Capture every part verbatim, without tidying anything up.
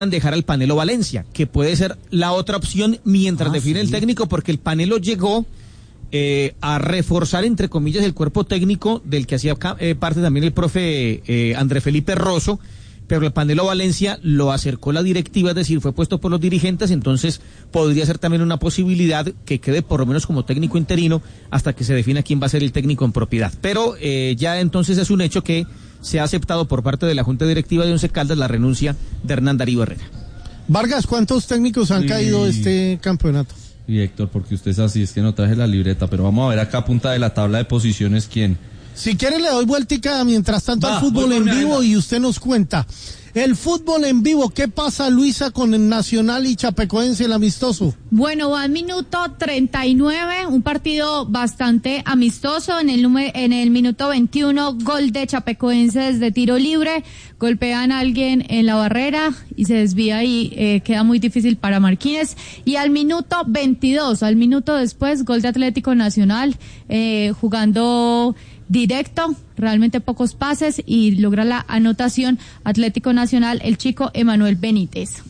dejar al Panelo Valencia, que puede ser la otra opción mientras ah, define sí. el técnico, porque el Panelo llegó eh, a reforzar, entre comillas, el cuerpo técnico del que hacía eh, parte también el profe eh, André Felipe Rosso, pero el Panelo Valencia lo acercó la directiva, es decir, fue puesto por los dirigentes, entonces podría ser también una posibilidad que quede por lo menos como técnico interino hasta que se defina quién va a ser el técnico en propiedad. Pero eh, ya entonces es un hecho que se ha aceptado por parte de la Junta Directiva de Once Caldas la renuncia de Hernán Darío Herrera. Vargas, ¿cuántos técnicos han y... caído este campeonato? Y Héctor, porque usted es así, es que no traje la libreta, pero vamos a ver acá a punta de la tabla de posiciones quién. Si quiere le doy vueltica mientras tanto Va, al fútbol en vivo y usted nos cuenta. El fútbol en vivo, ¿qué pasa, Luisa, con el Nacional y Chapecoense, el amistoso? Bueno, va al minuto treinta y nueve, un partido bastante amistoso. En el número, en el minuto veintiuno, gol de Chapecoense desde tiro libre. Golpean a alguien en la barrera y se desvía y eh, queda muy difícil para Marquínez. Y al minuto veintidós, al minuto después, gol de Atlético Nacional, eh, jugando directo, realmente pocos pases y logra la anotación Atlético Nacional, el chico Emanuel Benítez.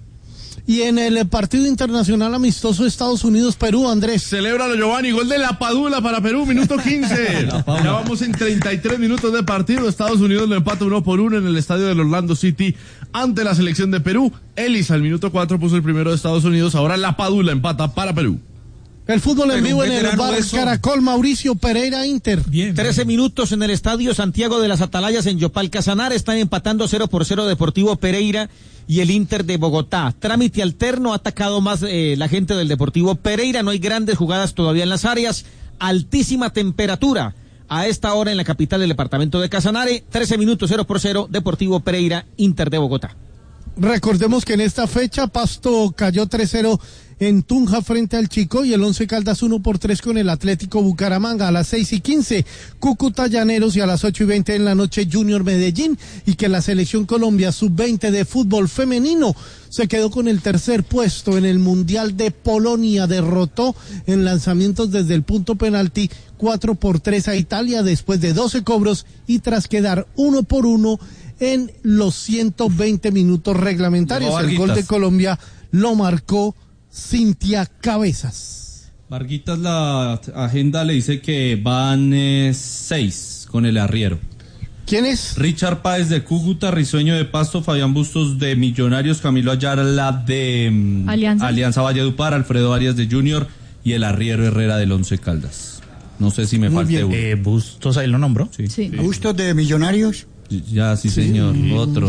Y en el partido internacional amistoso Estados Unidos-Perú, Andrés. Celébralo, Giovanni, gol de La Padula para Perú, minuto quince. Ya vamos en treinta y tres minutos de partido. Estados Unidos lo empata uno por uno en el estadio del Orlando City ante la selección de Perú. Ellis al minuto cuatro puso el primero de Estados Unidos, ahora La Padula empata para Perú. El fútbol en vivo en el bar Caracol, Mauricio Pereira Inter. Bien, trece minutos en el estadio Santiago de las Atalayas en Yopal Casanare. Están empatando cero por cero Deportivo Pereira y el Inter de Bogotá. Trámite alterno, ha atacado más eh, la gente del Deportivo Pereira. No hay grandes jugadas todavía en las áreas. Altísima temperatura a esta hora en la capital del departamento de Casanare. trece minutos, cero por cero, Deportivo Pereira, Inter de Bogotá. Recordemos que en esta fecha Pasto cayó tres cero en Tunja frente al Chico y el Once Caldas uno por tres con el Atlético Bucaramanga. A las seis y quince Cúcuta Llaneros y a las ocho y veinte en la noche Junior Medellín, y que la selección Colombia sub veinte de fútbol femenino se quedó con el tercer puesto en el Mundial de Polonia. Derrotó en lanzamientos desde el punto penalti cuatro por tres a Italia después de doce cobros y tras quedar uno por uno en los ciento veinte minutos reglamentarios. No, el gol de Colombia lo marcó Cintia Cabezas. Varguitas, la agenda le dice que van eh, seis con el arriero. ¿Quién es? Richard Páez de Cúcuta, Risueño de Pasto, Fabián Bustos de Millonarios, Camilo Ayala de um, Alianza. Alianza Valledupar, Alfredo Arias de Junior y el arriero Herrera del Once Caldas. No sé si me Muy falte bien. uno. Eh, Bustos ahí lo nombró. Sí. Sí. Sí. ¿Bustos de Millonarios? Ya, sí, sí. señor, mm. otro.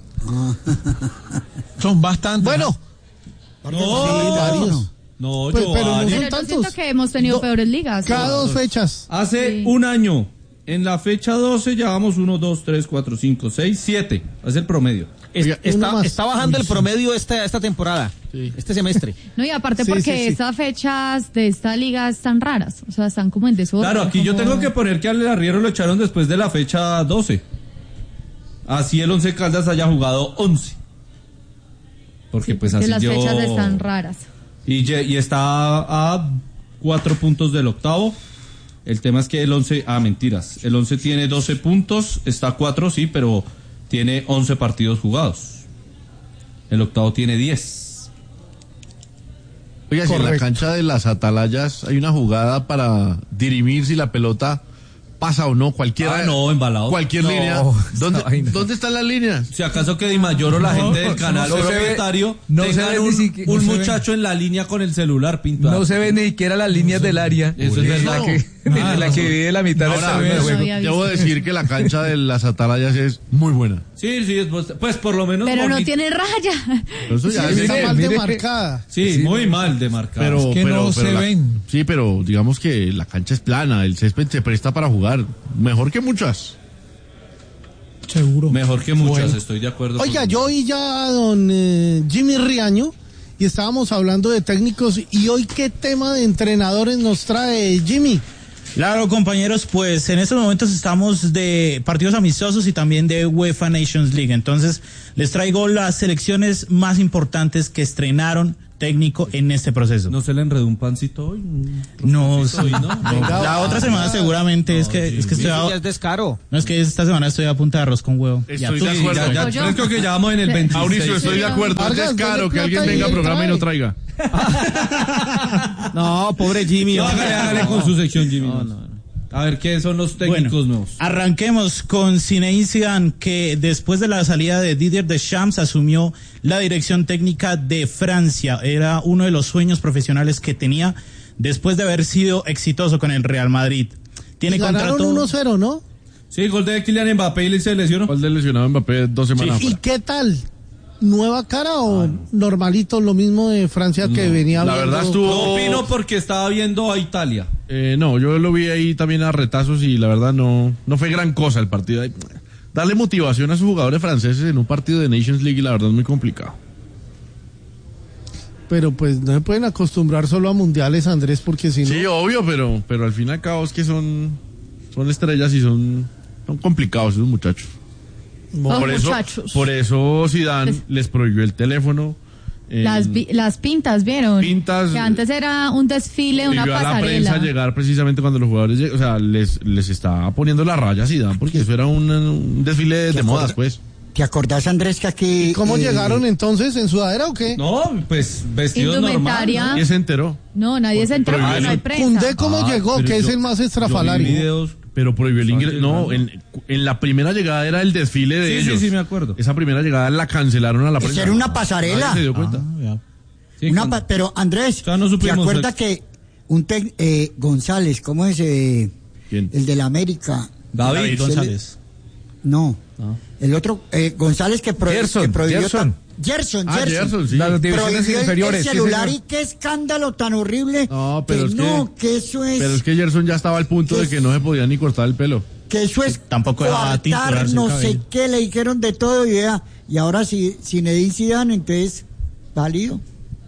Son bastantes. Bueno. No, sí, varios. No, pues, yo, pero no son pero yo tantos. siento que hemos tenido Do, peores ligas. Cada ¿sí? dos fechas. Hace sí. un año, en la fecha doce, llevamos uno, dos, tres, cuatro, cinco, seis, siete. Es el promedio. Es, está, está bajando el promedio esta, esta temporada, sí. este semestre. No, y aparte sí, porque sí, sí. estas fechas de esta liga están raras, o sea, están como en desorden. Claro, aquí como... yo tengo que poner que al arriero lo echaron después de la fecha doce. Así el Once Caldas haya jugado once. Porque sí, pues así las yo... fechas están raras. Y, y está a cuatro puntos del octavo. El tema es que el once... Ah, mentiras. El once tiene doce puntos, está a cuatro, sí, pero tiene once partidos jugados. El octavo tiene diez. Oiga, si en la cancha de las Atalayas hay una jugada para dirimir si la pelota pasa o no, cualquiera. Ah, no, embalado. Cualquier no, línea. ¿Dónde, ¿Dónde están las líneas? Si acaso que Di Mayor o la no, gente del canal no propietario no tengan un, siquiera, un no muchacho en la línea con el celular pintado. No se ve ni siquiera las líneas del área. Eso es la que, ah, la no. que divide la mitad Ahora, del juego. no debo decir que la cancha de las Atalayas es muy buena. Sí, sí, pues, pues por lo menos. Pero bonito. no tiene raya. Eso ya sí, es, está mire, mal mire, demarcada. Sí, sí, muy mal demarcada. pero, es que pero, no pero se la, ven. Sí, pero digamos que la cancha es plana, el césped se presta para jugar. Mejor que muchas. Seguro. Mejor que muchas, bueno. Estoy de acuerdo. Oiga, con yo oí ya a don eh, Jimmy Riaño y estábamos hablando de técnicos, y hoy qué tema de entrenadores nos trae Jimmy. Claro, compañeros, pues en estos momentos estamos de partidos amistosos y también de UEFA Nations League. Entonces, les traigo las selecciones más importantes que estrenaron técnico en este proceso. ¿No se le enredó un pancito hoy? Un No, rosconcito sí, hoy, ¿no? no. La otra semana seguramente es que es que estoy Eso a- ya es descaro. no es que esta semana estoy a punta de arroz con huevo. Estoy Ya, de tú- acuerdo. Ya, ya, Pollo. yo creo que ya vamos en el veintiséis. Mauricio, estoy de acuerdo. Es Vargas, descaro dale que alguien plata y venga al él programa y trae. no traiga. No, pobre Jimmy. No, hombre. hágale, hágale con su sección, Jimmy. No, no, no. A ver, ¿qué son los técnicos Bueno, nuevos? arranquemos con Zinedine Zidane, que después de la salida de Didier Deschamps asumió la dirección técnica de Francia. Era uno de los sueños profesionales que tenía después de haber sido exitoso con el Real Madrid. Tiene Y ganaron contrato uno cero, ¿no? Sí, gol de Kylian Mbappé y se lesionó. ¿Cuál de lesionado Mbappé dos semanas ¿Y afuera? qué tal? ¿Nueva cara o normalito, lo mismo de Francia que venía La viendo? verdad estuvo- No opino porque estaba viendo a Italia. Eh, no, yo lo vi ahí también a retazos y la verdad no, no fue gran cosa el partido. Darle motivación a sus jugadores franceses en un partido de Nations League, la verdad es muy complicado. Pero pues no se pueden acostumbrar solo a mundiales, Andrés, porque si no... Sí, obvio, pero, pero al fin y al cabo es que son, son estrellas y son, son complicados esos muchachos. Oh, por eso, muchachos. por eso Zidane Les- les prohibió el teléfono. eh, Las, vi- las pintas, ¿vieron? Pintas, Que antes era un desfile, y una vio a la pasarela. prensa llegar precisamente cuando los jugadores, lleg- o sea, les, les estaba poniendo la raya a Zidane porque eso era un, un desfile de, de modas, pues. ¿Te acordás, Andrés, que aquí... ¿Y cómo eh, llegaron entonces? ¿En sudadera o qué? No, pues vestidos Indumentaria. normales. ¿Y se enteró? No, nadie se enteró prohibió porque no hay el- prensa. Cundé cómo Ah, llegó, pero que es yo- el más Yo estrafalario. vi videos. Pero prohibió el ingreso. Estaban No, en, en la primera llegada era el desfile de Sí, sí, ellos. sí, me acuerdo. Esa primera llegada la cancelaron a la Esa prensa. era una pasarela. Nadie se dio cuenta. Sí, una con- pa- pero, Andrés, O sea, no ¿te supimos acuerdas eso. que un tec- eh, González, ¿cómo es? Eh, ¿Quién? el de la América. David, David González. No. Ah. El otro, eh, González que, pro- Gerson, que prohibió... Gerson. tan- Gerson, Ah, Gerson. Gerson, sí. Las divisiones Prohibió el- inferiores. el sí, celular señor. y qué escándalo tan horrible. No, pero que es que- no, que eso es... Pero es que Gerson ya estaba al punto ¿Qué de es? que no se podía ni cortar el pelo. que eso es Tampoco dejaba coartar, tinturarse el no sé cabello. qué, le dijeron de todo y vea, y ahora si Zinedine Zidane, entonces, válido.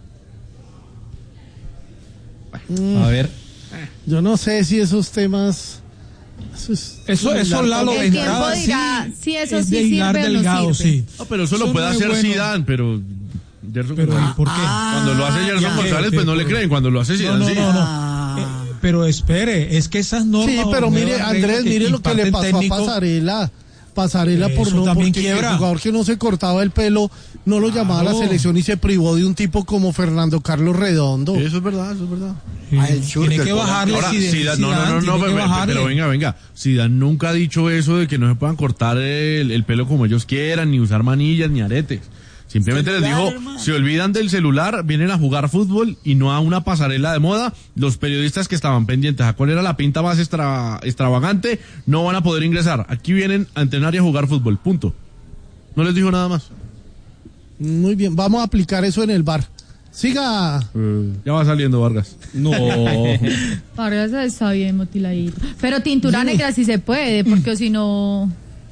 A ver. Yo no sé si esos temas... Eso, es- Eso, eso Lalo El tiempo Ventana, dirá sí, si eso es sí de hilar sirve o no delgado, sirve. sí. No, pero eso lo Eso puede no es hacer bueno. Zidane, pero Gerson Pero ¿y por qué? cuando lo hace Gerson ya. González, ¿Qué? pues no le Pero- creen. Cuando lo hace No, Zidane, no, sí. no, no. Ah. Eh, pero espere, es que esas normas... Sí, o pero mire, nuevas Andrés, reglas mire lo que le imparten pasó técnico- a Pasarela. Pasarela por Eso no, también porque quiebra. el jugador que no se cortaba el pelo no lo llamaba a la Claro. selección y se privó de un tipo como Fernando Carlos Redondo. Eso es verdad, eso es verdad. Sí, Ah, el zurdo, tiene el que volante. bajarle. Ahora, Zidane, Zidane, no, no, no, Zidane, no, tiene que pero, bajarle. pero venga, venga. Zidane nunca ha dicho eso de que no se puedan cortar el, el pelo como ellos quieran, ni usar manillas, ni aretes. Simplemente les Celular, dijo, hermano. se olvidan del celular, vienen a jugar fútbol y no a una pasarela de moda. Los periodistas que estaban pendientes a cuál era la pinta más extra, extravagante, no van a poder ingresar. Aquí vienen a entrenar y a jugar fútbol, punto. No les dijo nada más. Muy bien, vamos a aplicar eso en el bar. Siga. Ya va saliendo Vargas. No. Vargas está bien motiladito. Pero tintura negra sí se puede, porque si no...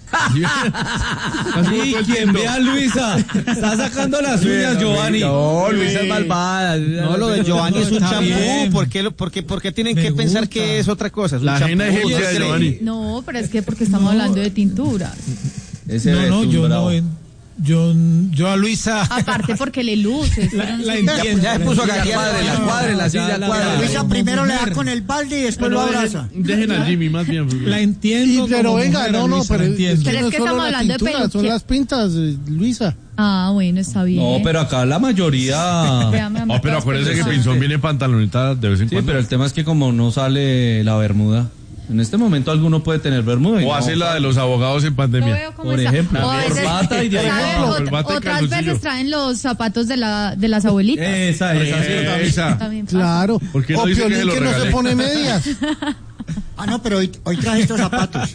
Y quien vea a Luisa, está sacando las uñas, Giovanni. No, Luisa es malvada. No, lo de Giovanni es un Está champú. bien. ¿Por qué, lo- por qué- por qué tienen Me que pensar gusta. que es otra cosa? Es un La ajena champú, egipcia no de sé. Giovanni. No, pero es que porque estamos hablando de tinturas. Ese No, no, Betún yo bravo. no. en- Yo, yo a Luisa... Aparte porque le luces. La, la entiendo. Ya se puso a la gatear. entiendo. La cuadre, sí, la cuadre. Luisa como primero le da mujer. con el balde y después lo Pero abraza. dejen, dejen a Jimmy más bien. La Y, entiendo. pero como venga, mujer, no, no, Luisa, pero la es entiendo. que Pero no es que solo estamos la hablando de tintura, son peluque- las pintas, eh, Luisa. Ah, bueno, está bien. No, pero acá la mayoría. Véame, Oh, pero acuérdense que Pinzón viene en pantaloneta de vez en Sí, cuando. pero el tema es que como no sale la bermuda, en este momento alguno puede tener bermuda. y O no. hace la de los abogados en Lo pandemia. veo como Por está. ejemplo, O a veces- corbata y de ahí ¿saben? abajo, Ot- corbata y Otras calzoncillo. veces traen los zapatos de, la, de las abuelitas. Esa, esa, sí, Eh, también. esa. También pasa. Claro. ¿Por qué no o dice que Piolín se lo que no se regalé? pone medias. Ah, no, pero hoy, hoy traje estos zapatos.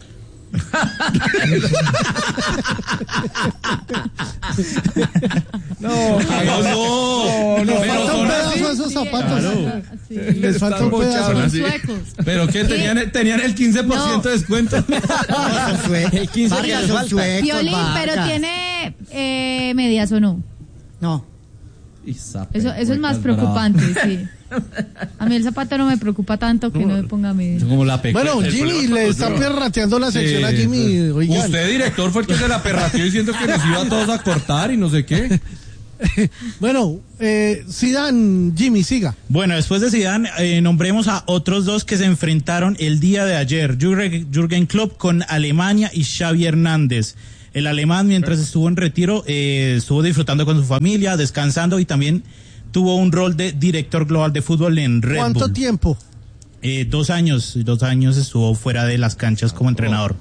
No, no, no, Les pero falta un son pedazo así. a esos zapatos. Sí. Les falta un pedazo. Son así. suecos. Pero que tenían, tenían el quince por ciento de descuento. Son suecos. quince que Vargas les son falta. suecos, Violín, pero Vargas. tiene eh, medias o no. No. Eso, eso es más preocupante, sí. A mí el zapato no me preocupa tanto que no me ponga medias. Como la pequeña. Bueno, Jimmy le está perrateando la sección a Jimmy. Oigan. Usted, director, fue el que se la perrateó diciendo que nos iba a todos a cortar y no sé qué. Bueno, eh, Zidane, Jimmy, siga. Bueno, después de Zidane, eh, nombremos a otros dos que se enfrentaron el día de ayer. Jürgen, Jürgen Klopp con Alemania y Xavi Hernández. El alemán, mientras estuvo en retiro, eh, estuvo disfrutando con su familia, descansando y también tuvo un rol de director global de fútbol en Red ¿Cuánto Bull. tiempo? Eh, dos años, dos años estuvo fuera de las canchas como entrenador.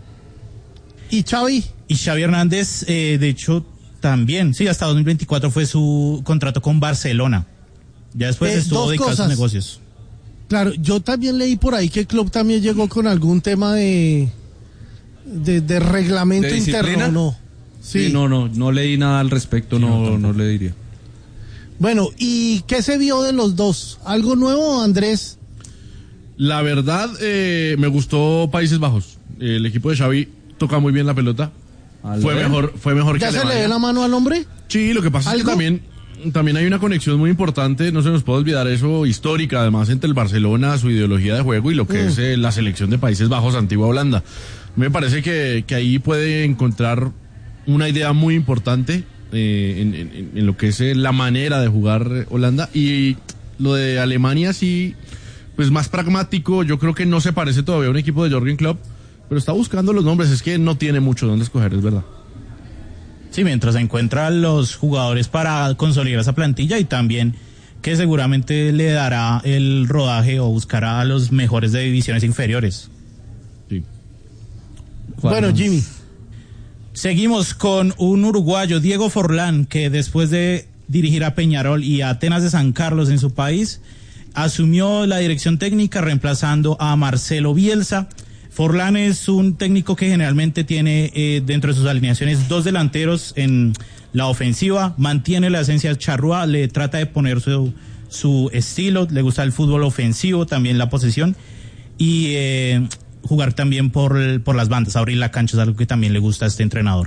¿Y Xavi? Y Xavi Hernández, eh, de hecho, también, sí, hasta dos mil veinticuatro fue su contrato con Barcelona. Ya después Eh, estuvo dos dedicado a sus cosas. negocios. Claro, yo también leí por ahí que Klopp también llegó con algún tema de de, de reglamento ¿De disciplina? interno, ¿no? Sí, no, no, no leí nada al respecto, no, no le diría. Bueno, ¿y qué se vio de los dos? ¿Algo nuevo, Andrés? La verdad, eh, me gustó Países Bajos. El equipo de Xavi toca muy bien la pelota. ¿Al Fue ver? mejor, fue mejor que ¿Ya se le Alemania. ve la mano al hombre? Sí, lo que pasa es que ¿Algo? también, también hay una conexión muy importante, no se nos puede olvidar eso, histórica, además, entre el Barcelona, su ideología de juego y lo que Mm. es eh, la selección de Países Bajos, antigua Holanda. Me parece que, que ahí puede encontrar una idea muy importante eh, en, en- en lo que es eh, la manera de jugar eh, Holanda. Y lo de Alemania sí, pues más pragmático, yo creo que no se parece todavía a un equipo de Jürgen Klopp, pero está buscando los nombres, es que no tiene mucho donde escoger, es verdad. Sí, mientras encuentra los jugadores para consolidar esa plantilla y también que seguramente le dará el rodaje o buscará a los mejores de divisiones inferiores. Sí. Bueno, Jimmy. Seguimos con un uruguayo, Diego Forlán, que después de dirigir a Peñarol y a Atenas de San Carlos en su país, asumió la dirección técnica reemplazando a Marcelo Bielsa. Forlán es un técnico que generalmente tiene eh, dentro de sus alineaciones dos delanteros en la ofensiva, mantiene la esencia charrúa, le trata de poner su, su estilo, le gusta el fútbol ofensivo, también la posesión y eh, jugar también por, por las bandas, abrir la cancha es algo que también le gusta a este entrenador.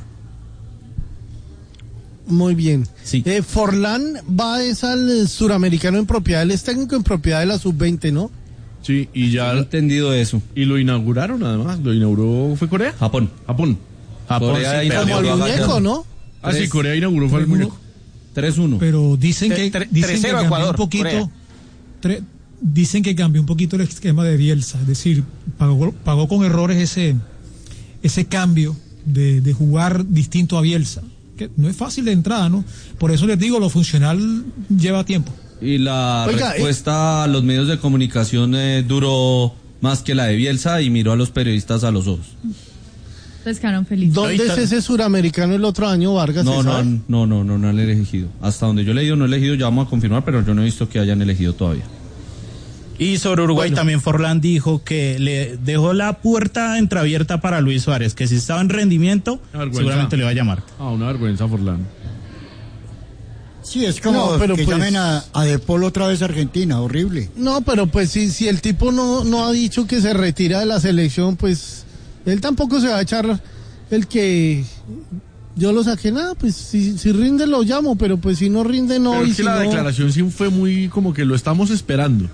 Muy bien. Sí. Eh, Forlán va es al eh, suramericano en propiedad, él es técnico en propiedad de la sub veinte, ¿no? Sí, y ya... He entendido eso. Y lo inauguraron además, lo inauguró, ¿fue Corea? Japón. Japón. Japón, Corea sí, y pero- Como el Inauguró a muñeco, Gallano. ¿no? Ah, sí, Tres. Corea inauguró fue el muñeco. tres uno. Pero dicen Tre- que, tre- dicen que tres cero cambió Ecuador, un poquito, Corea. tre- dicen que cambió un poquito el esquema de Bielsa, es decir, pagó, pagó con errores ese, ese cambio de, de jugar distinto a Bielsa, que no es fácil de entrada, ¿no? Por eso les digo, lo funcional lleva tiempo. Y la Oiga, respuesta a los medios de comunicación eh, duró más que la de Bielsa y miró a los periodistas a los ojos. Pues quedaron felices. ¿Dónde es ese suramericano el otro año, Vargas? No, ¿se no, sabe? no, no, no, no han elegido. Hasta donde yo he leído, no he elegido, ya vamos a confirmar, pero yo no he visto que hayan elegido todavía. Y sobre Uruguay Bueno. también Forlán dijo que le dejó la puerta entreabierta para Luis Suárez, que si estaba en rendimiento, Una vergüenza. seguramente le va a llamar. Ah, una vergüenza, Forlán. Sí, es como No, pero que pues- llamen a, a De Paul otra vez a Argentina, horrible. No, pero pues si, si el tipo no, no ha dicho que se retira de la selección, pues él tampoco se va a echar el que yo lo saqué, nada, pues si, si rinde lo llamo, pero pues si no rinde no. Pero y es que si la no- declaración sí fue muy como que lo estamos esperando.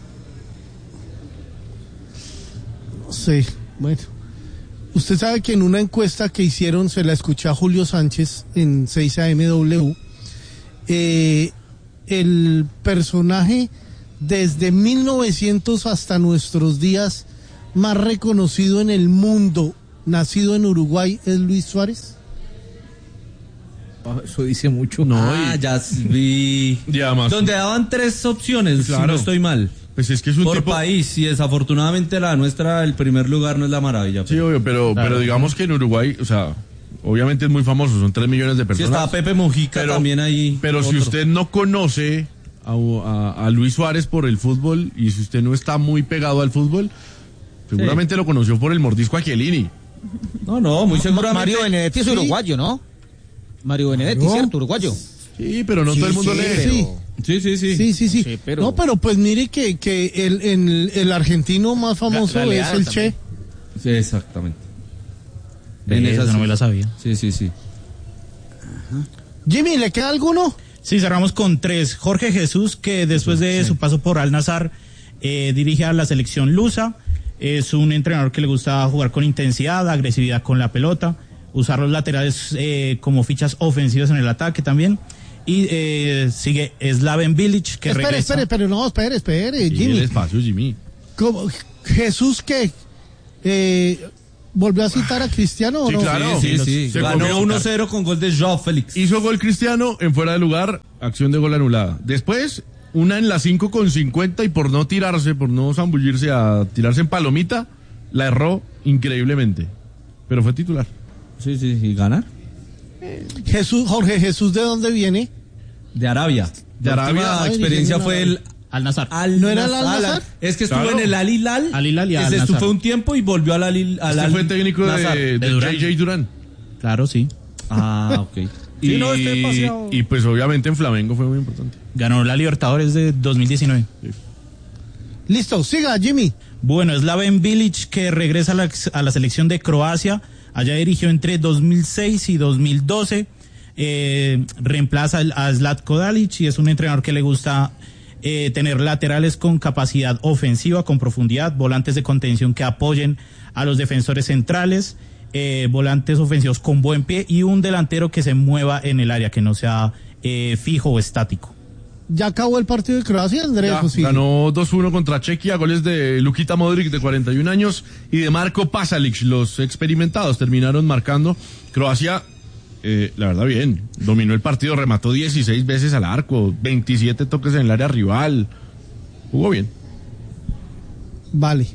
Sí, bueno. Usted sabe que en una encuesta que hicieron, se la escuché a Julio Sánchez en seis A M W, eh, el personaje desde mil novecientos hasta nuestros días más reconocido en el mundo, nacido en Uruguay, es Luis Suárez. Eso dice mucho. No, Ah, y- ya vi. Ya más. Donde daban tres opciones, si Claro. no estoy mal. Pues es que es un Por tipo... país, y desafortunadamente la nuestra, el primer lugar no es la maravilla. Sí, obvio, pero, pero digamos que en Uruguay, o sea, obviamente es muy famoso, son tres millones de Sí, personas. estaba Pepe Mujica Pero- también ahí. Pero si otro. usted no conoce a, a- a Luis Suárez por el fútbol y si usted no está muy pegado al fútbol, seguramente lo conoció por el mordisco a Chiellini. No, no, muy seguramente. Mario Benedetti es Sí. uruguayo, ¿no? Mario Benedetti, Claro. ¿cierto? Uruguayo. Sí, pero no Sí, todo el mundo sí, lee. pero- Sí. Sí, sí, sí. Sí, sí, sí. Sí, pero- No, pero pues mire que, que el, el, el argentino más famoso Ga- es Galeano el también. Che. Sí, exactamente. Ve, En esa esa no sí. me la sabía. Sí, sí, sí. Jimmy, ¿le queda alguno? Sí, cerramos con tres. Jorge Jesús, que después de su paso por Al Nassr, eh, dirige a la selección lusa. Es un entrenador que le gusta jugar con intensidad, agresividad con la pelota, usar los laterales eh, como fichas ofensivas en el ataque también. Y eh, sigue Slaven Bilic, que espere, regresa. espere, pero no, espere, espere, Sí, Jimmy. el espacio, Jimmy. ¿Cómo? ¿Jesús qué? Eh, ¿Volvió a citar a Cristiano o Sí, no? claro. Sí, sí, Se ganó comió- uno cero con gol de Joao Félix. Hizo gol Cristiano en fuera de lugar, acción de gol anulada. Después, una en la cinco con cincuenta y por no tirarse, por no zambullirse a tirarse en palomita, la erró increíblemente. Pero fue titular. Sí, sí, sí, ganar. Jesús, Jorge Jesús, ¿de dónde viene? De Arabia. De La Arabia. última Ay, experiencia dije, fue el Al Nazar. Al ¿No era el Al Nassr. Nassr? Es que estuvo Claro. en el Al Hilal. Al Hilal y Al Ese estuvo Nassr. un tiempo y volvió al Al Hilal. al Este Al fue técnico Nassr. de, de de Durán. J J Durán. Claro, sí. Ah, ok. Y, Sí, no, este paseado. y pues obviamente en Flamengo fue muy importante. Ganó la Libertadores de dos mil diecinueve. Listo, siga, Jimmy. Bueno, Slaven Bilic, que regresa a la, a la selección de Croacia. Allá dirigió entre dos mil seis y dos mil doce. Eh, reemplaza a Zlatko Dalic y es un entrenador que le gusta eh, tener laterales con capacidad ofensiva, con profundidad, volantes de contención que apoyen a los defensores centrales, eh, volantes ofensivos con buen pie y un delantero que se mueva en el área, que no sea eh, fijo o estático. ¿Ya acabó el partido de Croacia, Andrés? Ya, Pues sí. ganó dos uno contra Chequia, goles de Lukita Modric de cuarenta y un años y de Marko Pasalic. Los experimentados terminaron marcando. Croacia, eh, la verdad bien, dominó el partido, remató dieciséis veces al arco, veintisiete toques en el área rival. Jugó bien. Vale.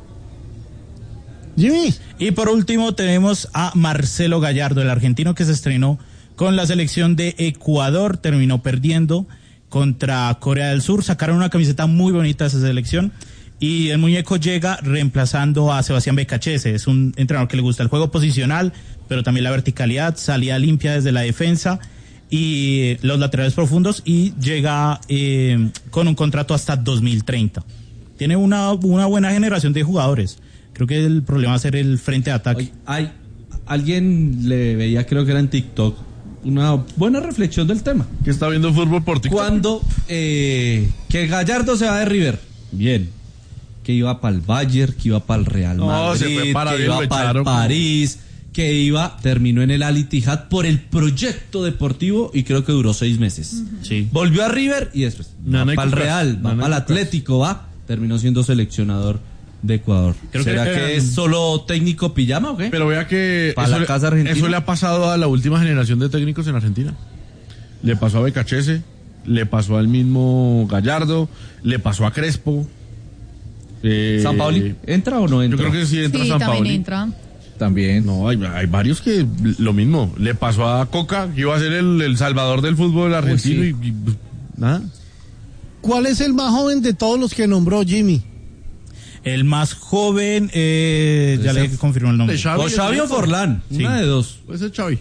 Jimmy. Y por último tenemos a Marcelo Gallardo, el argentino que se estrenó con la selección de Ecuador, terminó perdiendo contra Corea del Sur, sacaron una camiseta muy bonita de esa selección y el muñeco llega reemplazando a Sebastián Becachese. Es un entrenador que le gusta el juego posicional, pero también la verticalidad, salida limpia desde la defensa y los laterales profundos y llega eh, con un contrato hasta dos mil treinta. Tiene una, una buena generación de jugadores. Creo que el problema va a ser el frente de ataque. Oye, hay, alguien le veía, creo que era en TikTok, una buena reflexión del tema. ¿Qué está viendo fútbol por TikTok? Cuando eh, que Gallardo se va de River, bien. Que iba para el Bayern, que iba para el Real No, Madrid, se fue para que bien, lo iba para el echaron. París, que iba, terminó en el Al Ittihad por el proyecto deportivo y creo que duró seis meses. Sí. Volvió a River y después Nana y va para el Cucas. Real, va Nana y para el Cucas. Atlético, va, terminó siendo seleccionador de Ecuador. Creo que ¿Será era- que es solo técnico pijama o qué? Pero vea que ¿Para eso, la le- casa argentina? eso le ha pasado a la última generación de técnicos en Argentina. Le pasó a Becachese, le pasó al mismo Gallardo, le pasó a Crespo. Eh, ¿San Paoli entra o no Yo entra? creo que sí entra Sí, San también Paoli. entra. También. No, hay, hay varios que lo mismo. Le pasó a Coca, que iba a ser el, el salvador del fútbol argentino sí. y, y, pues, nada. ¿Cuál es el más joven de todos los que nombró Jimmy? El más joven, eh, ya le confirmó el nombre. De Xavi. O Xavi o Forlán, Sí. una de dos. Puede ser Xavi.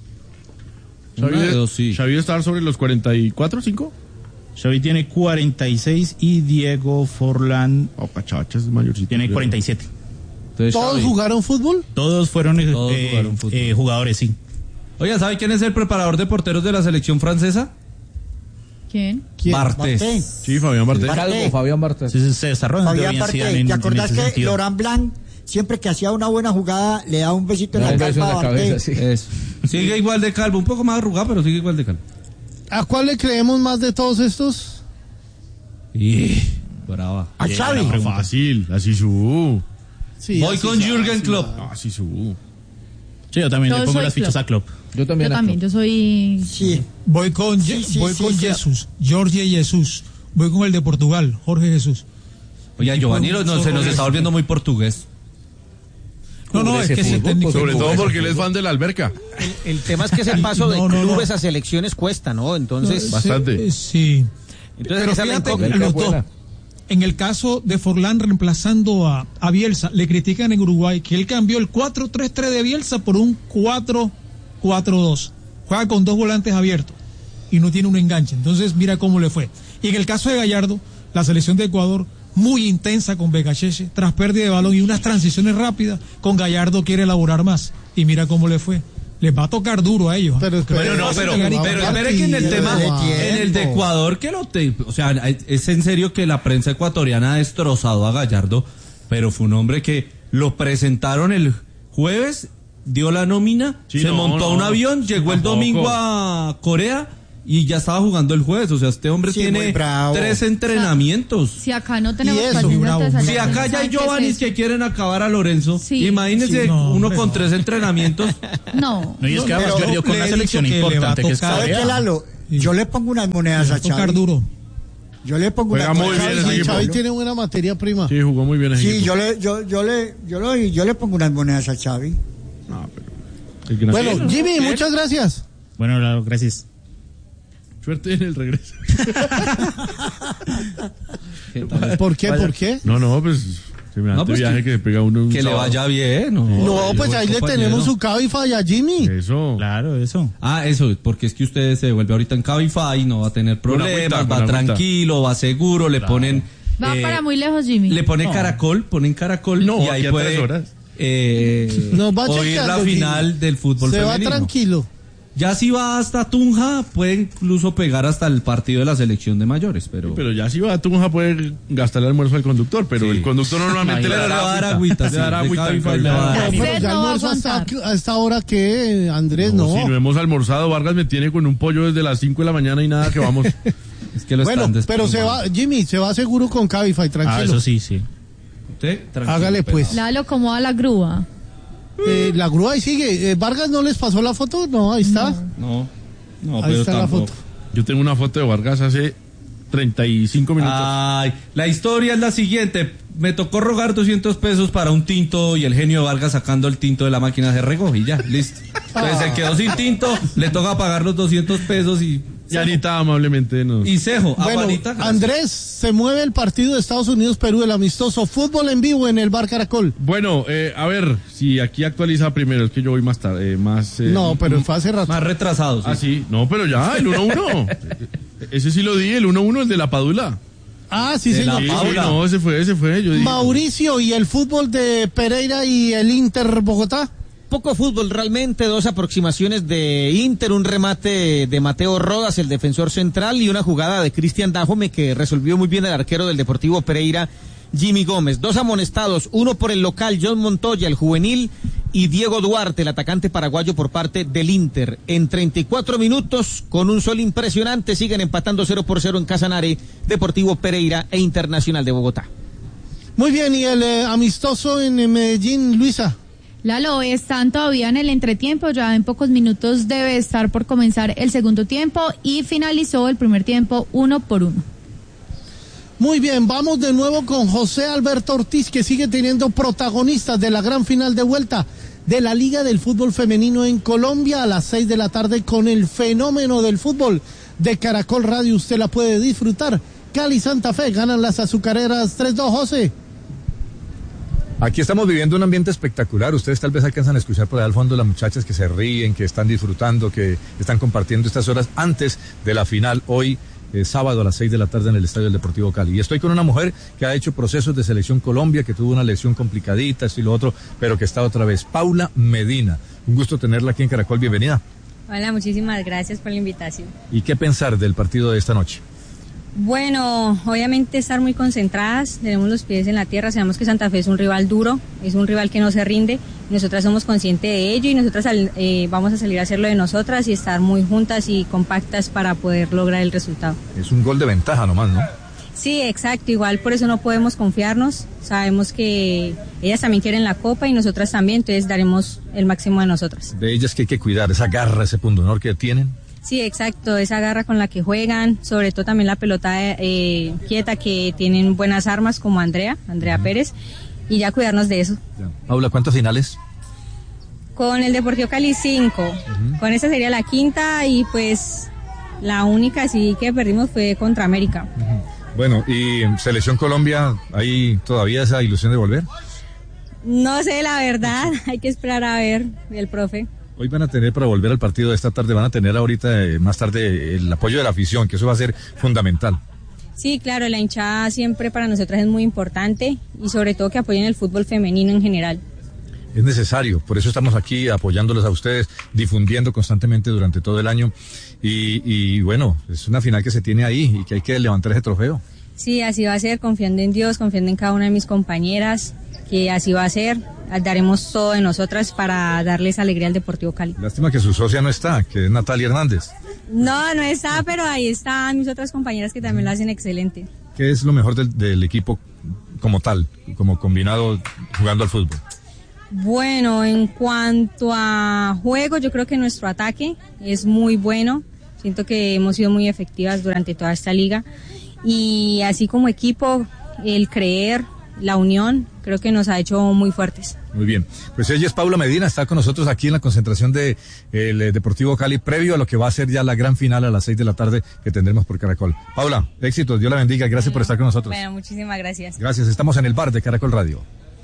Una Xavi, de dos, sí. Xavi debe estar sobre los cuarenta y cuatro, cinco. Xavi tiene cuarenta y seis y Diego Forlán Oh, Cachacha es mayorcito. tiene cuarenta y siete. Entonces, ¿Todos Xavi. jugaron fútbol? Todos fueron eh, Todos eh, jugaron fútbol. eh, jugadores, sí. Oiga, ¿sabe quién es el preparador de porteros de la selección francesa? ¿Quién? ¿Quién? Bartés. Bartés. Sí, Fabián Bartés. Bartés. Fabián Bartés. Sí, sí, se desarrolla Fabián Bartés. ¿Te acordás que Laurent Blanc, siempre que hacía una buena jugada, le daba un besito en la calva a Bartés? Eso. Sigue igual de calvo, un poco más arrugado, pero sigue igual de calvo. ¿A cuál le creemos más de todos estos? Y brava. A Xavi. Ah, fácil, así su. Sí, Voy así con sea, Jürgen así Klopp. sea. Así su. Sí, yo también Yo le pongo soy las fichas Klopp. a Klopp. Yo también. Yo también, yo soy... Sí. Voy con, Sí, Je- sí, voy sí, con sí. Jesús, Jorge Jesús. Voy con el de Portugal, Jorge Jesús. Oiga, Giovanni no, no, se nos está volviendo muy portugués. No, no, es que ese técnico. Sobre todo porque él es fan de la alberca. El, el tema es que ese paso de No, no, no. clubes a selecciones cuesta, ¿no? Entonces, Bastante. Sí, sí. entonces Pero esa es la fíjate, incógnita. los dos. En el caso de Forlán reemplazando a, a Bielsa, le critican en Uruguay que él cambió el cuatro tres tres de Bielsa por un cuatro cuatro dos. Juega con dos volantes abiertos y no tiene un enganche. Entonces, mira cómo le fue. Y en el caso de Gallardo, la selección de Ecuador, muy intensa con Becachese, tras pérdida de balón y unas transiciones rápidas, con Gallardo quiere elaborar más. Y mira cómo le fue. Les va a tocar duro a ellos. ¿eh? Pero espere, Bueno, no, Pasa pero, que ganó pero partido. espere que en el tema, de en el de tiempo. Ecuador, que lo te, o sea, es en serio que la prensa ecuatoriana ha destrozado a Gallardo, pero fue un hombre que lo presentaron el jueves, dio la nómina, Sí, se no, montó a no, un avión, llegó el tampoco. domingo a Corea y ya estaba jugando el jueves, o sea, este hombre Sí, tiene muy bravo. tres entrenamientos. Si acá no tenemos Y eso, paciencia, bravo. entonces Si allá acá no ya hay saben qué es Giovannis eso. que quieren acabar a Lorenzo, Sí. imagínense Sí, no, uno hombre, con no. tres entrenamientos. No. No, y es que pero además perdió con le una he selección dicho que le va a importante que es tocar. ¿Sabe Corea. qué, Lalo? Sí. Yo le pongo unas monedas Va a a tocar Xavi. duro. Yo le pongo Juega unas muy monedas bien a ese Xavi, equipo. Xavi tiene buena materia prima. Sí, jugó muy bien ese Sí, equipo. yo le, yo, yo le, yo le, yo le pongo unas monedas a Xavi. No, pero... el que nació- Bueno, Jimmy, muchas gracias. Bueno, Lalo, gracias. Suerte en el regreso. ¿Por qué? ¿Por qué? No, no, pues... semejante No, pues viaje que- que, se pega uno un Que le sábado. vaya bien. No, No, pues ahí le compañero. tenemos su Cabify a Jimmy. Eso. Claro, eso. Ah, eso, porque es que usted se devuelve ahorita en Cabify, no va a tener problemas, agüita, con va agüita. tranquilo, va seguro, le ponen... Va eh, para muy lejos, Jimmy. Le ponen caracol, ponen caracol No, y aquí ahí a puede tres horas. eh, Nos va oír la chequeando, final Jimmy. del fútbol Se va femenino. tranquilo. Ya si va hasta Tunja, puede incluso pegar hasta el partido de la selección de mayores, pero... Pero ya si va a Tunja puede gastar el almuerzo al conductor, pero Sí. el conductor normalmente le Pero le va a dar agüita, Le sí, dará de agüita. Cabify le va a No, dar. La pero sed ya no va a almuerzo hasta, aguantar. hasta ahora que Andrés, no. Si no hemos almorzado, Vargas me tiene con un pollo desde las cinco de la mañana y nada que vamos. Es que lo Bueno, están pero se va, Jimmy, se va seguro con Cabify, Ah, tranquilo. eso sí, sí. Usted, tranquilo, Hágale, pues. pelado. Lalo, ¿cómo va la grúa? Eh, la grúa ahí sigue. Eh, ¿Vargas no les pasó la foto? No, ahí está. No, no, Ahí pero está la tampoco. foto. Yo tengo una foto de Vargas hace treinta y cinco minutos. Ay, la historia es la siguiente. Me tocó rogar doscientos pesos para un tinto y el genio de Vargas sacando el tinto de la máquina se regó y ya, listo. Entonces se quedó sin tinto, le toca pagar los doscientos pesos y... Y Anita amablemente nos... Y cejo. Bueno, Abuelita, gracias. Andrés, se mueve el partido de Estados Unidos-Perú, el amistoso. Fútbol en vivo en el Bar Caracol. Bueno, eh, a ver, si aquí actualiza primero, es que yo voy más tarde, eh, más... eh, No, pero fue hace rato. Más retrasado, sí. Ah, sí, no, pero ya, el uno uno. Ese sí lo di, el uno uno, el de la Padula. Ah, sí, De la señor. Sí, sí, Paula. no, ese fue, ese fue. Yo dije, Mauricio y el fútbol de Pereira y el Inter Bogotá. Poco fútbol realmente, dos aproximaciones de Inter, un remate de Mateo Rodas, el defensor central, y una jugada de Cristian Dajome que resolvió muy bien el arquero del Deportivo Pereira, Jimmy Gómez. Dos amonestados, uno por el local, John Montoya, el juvenil, y Diego Duarte, el atacante paraguayo por parte del Inter. En treinta y cuatro minutos, con un sol impresionante, siguen empatando cero por cero en Casanare, Deportivo Pereira e Internacional de Bogotá. Muy bien, y el eh, amistoso en eh, Medellín, Luisa. Lalo, están todavía en el entretiempo, ya en pocos minutos debe estar por comenzar el segundo tiempo y finalizó el primer tiempo uno por uno. Muy bien, vamos de nuevo con José Alberto Ortiz, que sigue teniendo protagonistas de la gran final de vuelta de la Liga del Fútbol Femenino en Colombia a las seis de la tarde con el fenómeno del fútbol de Caracol Radio. Usted la puede disfrutar. Cali Santa Fe ganan las azucareras tres dos, José. Aquí estamos viviendo un ambiente espectacular. Ustedes tal vez alcanzan a escuchar por allá al fondo las muchachas que se ríen, que están disfrutando, que están compartiendo estas horas antes de la final hoy, eh, sábado a las seis de la tarde en el Estadio del Deportivo Cali. Y estoy con una mujer que ha hecho procesos de selección Colombia, que tuvo una lesión complicadita, esto y lo otro, pero que está otra vez. Paula Medina. Un gusto tenerla aquí en Caracol. Bienvenida. Hola, muchísimas gracias por la invitación. ¿Y qué pensar del partido de esta noche? Bueno, obviamente estar muy concentradas, tenemos los pies en la tierra, sabemos que Santa Fe es un rival duro, es un rival que no se rinde, nosotras somos conscientes de ello y nosotras eh, vamos a salir a hacerlo de nosotras y estar muy juntas y compactas para poder lograr el resultado. Es un gol de ventaja nomás, ¿no? Sí, exacto, igual por eso no podemos confiarnos, sabemos que ellas también quieren la copa y nosotras también, entonces daremos el máximo de nosotras. De ellas que hay que cuidar, esa garra, ese punto honor que tienen. Sí, exacto, esa garra con la que juegan, sobre todo también la pelota eh, quieta, que tienen buenas armas como Andrea, Andrea uh-huh. Pérez, y ya cuidarnos de eso. Ya. Paula, ¿cuántas finales? Con el Deportivo Cali cinco, uh-huh. Con esa sería la quinta y pues la única sí que perdimos fue contra América. Uh-huh. Bueno, ¿y Selección Colombia, hay todavía esa ilusión de volver? No sé, la verdad, hay que esperar a ver el profe. Hoy van a tener, para volver al partido de esta tarde, van a tener ahorita, eh, más tarde, el apoyo de la afición, que eso va a ser fundamental. Sí, claro, la hinchada siempre para nosotras es muy importante y sobre todo que apoyen el fútbol femenino en general. Es necesario, por eso estamos aquí apoyándolos a ustedes, difundiendo constantemente durante todo el año y, y bueno, es una final que se tiene ahí y que hay que levantar ese trofeo. Sí, así va a ser, confiando en Dios, confiando en cada una de mis compañeras, que así va a ser, daremos todo de nosotras para darles alegría al Deportivo Cali. Lástima que su socia no está, que es Natalia Hernández. No, no está, pero ahí están mis otras compañeras que también lo hacen excelente. ¿Qué es lo mejor del, del equipo como tal, como combinado jugando al fútbol? Bueno, en cuanto a juego, yo creo que nuestro ataque es muy bueno. Siento que hemos sido muy efectivas durante toda esta liga. Y así como equipo, el creer, la unión, creo que nos ha hecho muy fuertes. Muy bien. Pues ella es Paula Medina, está con nosotros aquí en la concentración de el Deportivo Cali, previo a lo que va a ser ya la gran final a las seis de la tarde que tendremos por Caracol. Paula, éxitos, Dios la bendiga, gracias bueno, por estar con nosotros. Bueno, muchísimas gracias. Gracias, estamos en el bar de Caracol Radio.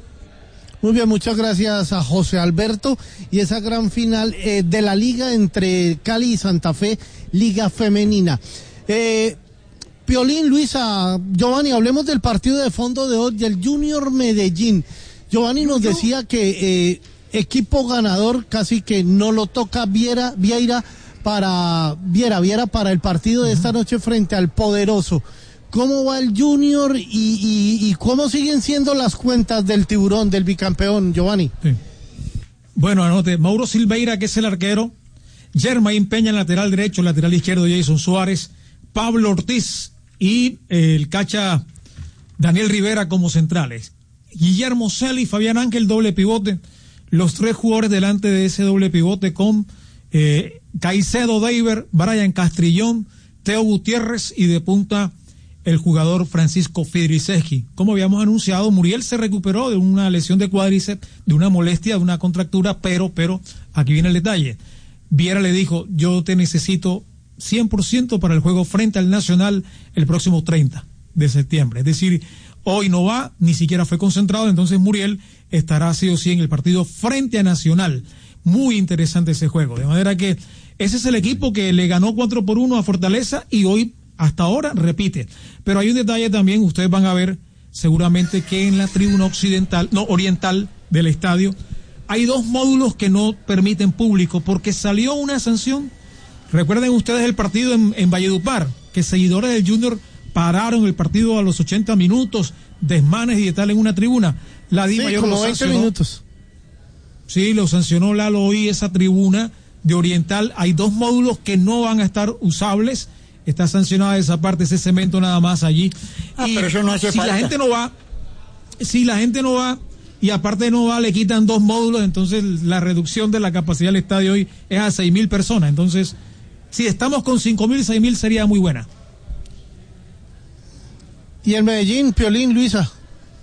Muy bien, muchas gracias a José Alberto. Y esa gran final eh, de la liga entre Cali y Santa Fe, Liga Femenina. Eh, Piolín, Luisa, Giovanni, hablemos del partido de fondo de hoy del Junior Medellín. Giovanni nos decía que eh, equipo ganador casi que no lo toca Viera, Vieira para Viera, Viera para el partido de esta noche frente al Poderoso. ¿Cómo va el Junior y, y, y cómo siguen siendo las cuentas del tiburón, del bicampeón, Giovanni? Sí. Bueno, anote, Mauro Silveira, que es el arquero, Germain Peña, lateral derecho, lateral izquierdo, Jason Suárez, Pablo Ortiz y eh, el cacha Daniel Rivera como centrales. Guillermo Celi, Fabián Ángel, doble pivote, los tres jugadores delante de ese doble pivote con eh, Caicedo, Deiber, Brian Castrillón, Teo Gutiérrez y de punta el jugador Francisco Fidriceski. Como habíamos anunciado, Muriel se recuperó de una lesión de cuádriceps, de una molestia, de una contractura, pero, pero, aquí viene el detalle. Viera le dijo, yo te necesito cien por ciento para el juego frente al Nacional el próximo treinta de septiembre. Es decir, hoy no va, ni siquiera fue concentrado, entonces Muriel estará sí o sí en el partido frente a Nacional. Muy interesante ese juego, de manera que ese es el equipo que le ganó cuatro por uno a Fortaleza y hoy hasta ahora repite. Pero hay un detalle también, ustedes van a ver seguramente que en la tribuna occidental, no, oriental del estadio, hay dos módulos que no permiten público porque salió una sanción. Recuerden ustedes el partido en, en Valledupar, que seguidores del Junior pararon el partido a los ochenta minutos, desmanes y de tal en una tribuna. La Di sí, Mayor como lo veinte sancionó. Minutos. Sí, lo sancionó Lalo hoy esa tribuna de oriental. Hay dos módulos que no van a estar usables. Está sancionada esa parte, ese cemento nada más allí. Ah, y pero eso no hace si falta. la gente no va, si la gente no va y aparte no va, le quitan dos módulos, entonces la reducción de la capacidad del estadio hoy es a seis mil personas. Entonces, si estamos con cinco mil, seis mil sería muy buena. Y el Medellín, Piolín, Luisa.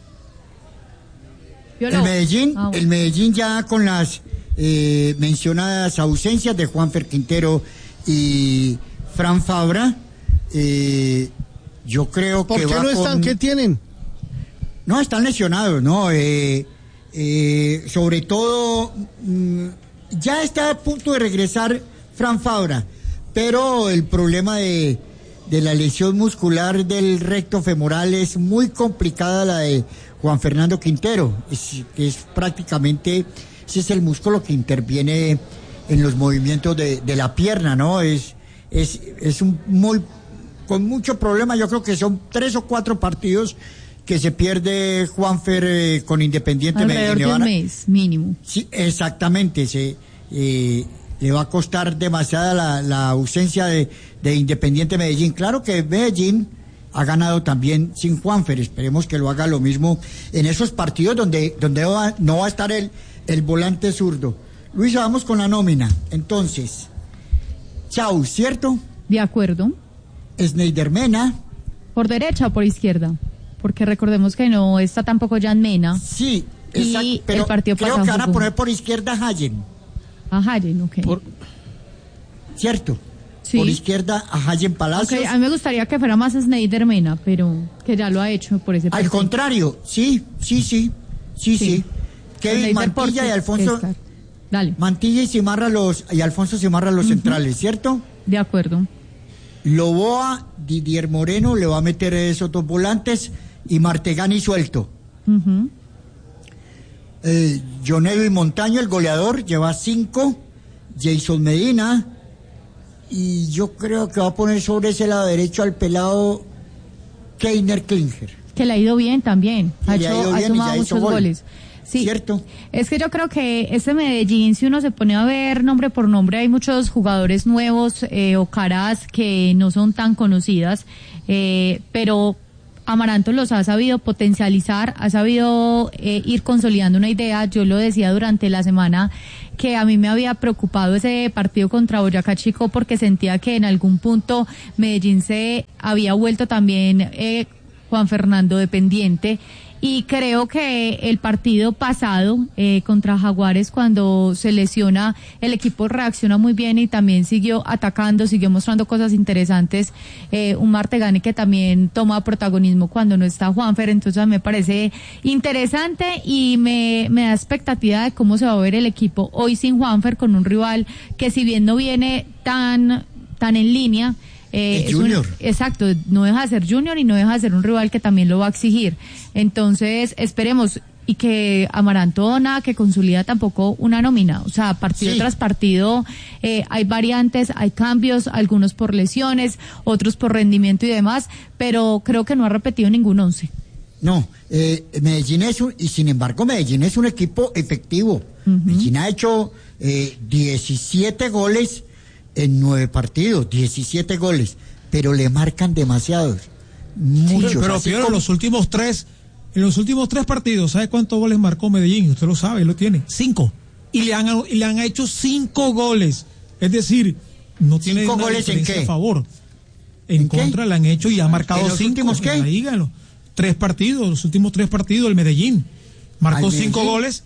El Medellín, ah, bueno. el Medellín ya con las eh, mencionadas ausencias de Juanfer Quintero y Fran Fabra, eh, yo creo ¿Por que qué va no están? con... ¿Qué tienen? No, están lesionados, ¿no? Eh, eh, sobre todo, mmm, ya está a punto de regresar Fran Fabra, pero el problema de, de la lesión muscular del recto femoral es muy complicada, la de Juan Fernando Quintero, es, es prácticamente, ese es el músculo que interviene en los movimientos de, de la pierna, ¿no? Es Es, es un muy, con mucho problema, yo creo que son tres o cuatro partidos que se pierde Juanfer eh, con Independiente Medellín. Alrededor de un mes, mínimo. Sí, exactamente, se, eh, le va a costar demasiada la, la ausencia de, de Independiente Medellín. Claro que Medellín ha ganado también sin Juanfer, esperemos que lo haga lo mismo en esos partidos donde, donde va, no va a estar el, el volante zurdo. Luis, vamos con la nómina, entonces... Chau, ¿cierto? De acuerdo. Sneider Mena. ¿Por derecha o por izquierda? Porque recordemos que no está tampoco Jan Mena. Sí, exacto. Y pero el partido creo que van a poner por izquierda a Hayen. A Hayen, ok. Por... ¿Cierto? Sí. Por izquierda a Hayen Palacios. Okay, a mí me gustaría que fuera más Sneider Mena, pero que ya lo ha hecho por ese partido. Al contrario, sí, sí, sí, sí, sí. sí. Kevin Mantilla y Alfonso... Estar. Dale. Mantilla y Cimarra los y Alfonso Cimarra los uh-huh. centrales, ¿cierto? De acuerdo. Loboa, Didier Moreno le va a meter esos dos volantes y Martegani suelto. Uh-huh. Eh, Jonelvi Montaño, el goleador, lleva cinco. Jason Medina y yo creo que va a poner sobre ese lado derecho al pelado Keiner Klinger. Que le ha ido bien también. Ha, hecho, ha, ha sumado muchos gol. goles. Sí, ¿cierto? Es que yo creo que este Medellín, si uno se pone a ver nombre por nombre, hay muchos jugadores nuevos eh, o caras que no son tan conocidas, eh, pero Amaranto los ha sabido potencializar, ha sabido eh, ir consolidando una idea. Yo lo decía durante la semana que a mí me había preocupado ese partido contra Boyacá Chico porque sentía que en algún punto Medellín se había vuelto también eh, Juan Fernando dependiente. Y creo que el partido pasado eh, contra Jaguares, cuando se lesiona, el equipo reacciona muy bien y también siguió atacando, siguió mostrando cosas interesantes. Eh, un Martegani que también toma protagonismo cuando no está Juanfer, entonces me parece interesante y me, me da expectativa de cómo se va a ver el equipo hoy sin Juanfer, con un rival que si bien no viene tan, tan en línea, Eh, el Junior. Un, exacto, no deja de ser Junior y no deja de ser un rival que también lo va a exigir. Entonces, esperemos, y que Amaranto nada que consolida tampoco una nómina, o sea, partido sí. tras partido eh, hay variantes, hay cambios, algunos por lesiones, otros por rendimiento y demás, pero creo que no ha repetido ningún once. No, eh, Medellín es un, y sin embargo Medellín es un equipo efectivo. Uh-huh. Medellín ha hecho eh, diecisiete goles en nueve partidos, diecisiete goles, pero le marcan demasiados, muchos. Sí, pero Piero, como... los últimos tres, en los últimos tres partidos, ¿sabe cuántos goles marcó Medellín? Usted lo sabe, lo tiene, cinco. Y le han, y le han hecho cinco goles, es decir, no tiene ¿Cinco una goles diferencia en qué? a favor. En, ¿En contra qué? Le han hecho y ha marcado ¿En los cinco. últimos qué? Ahí, los tres partidos, los últimos tres partidos, el Medellín marcó cinco goles.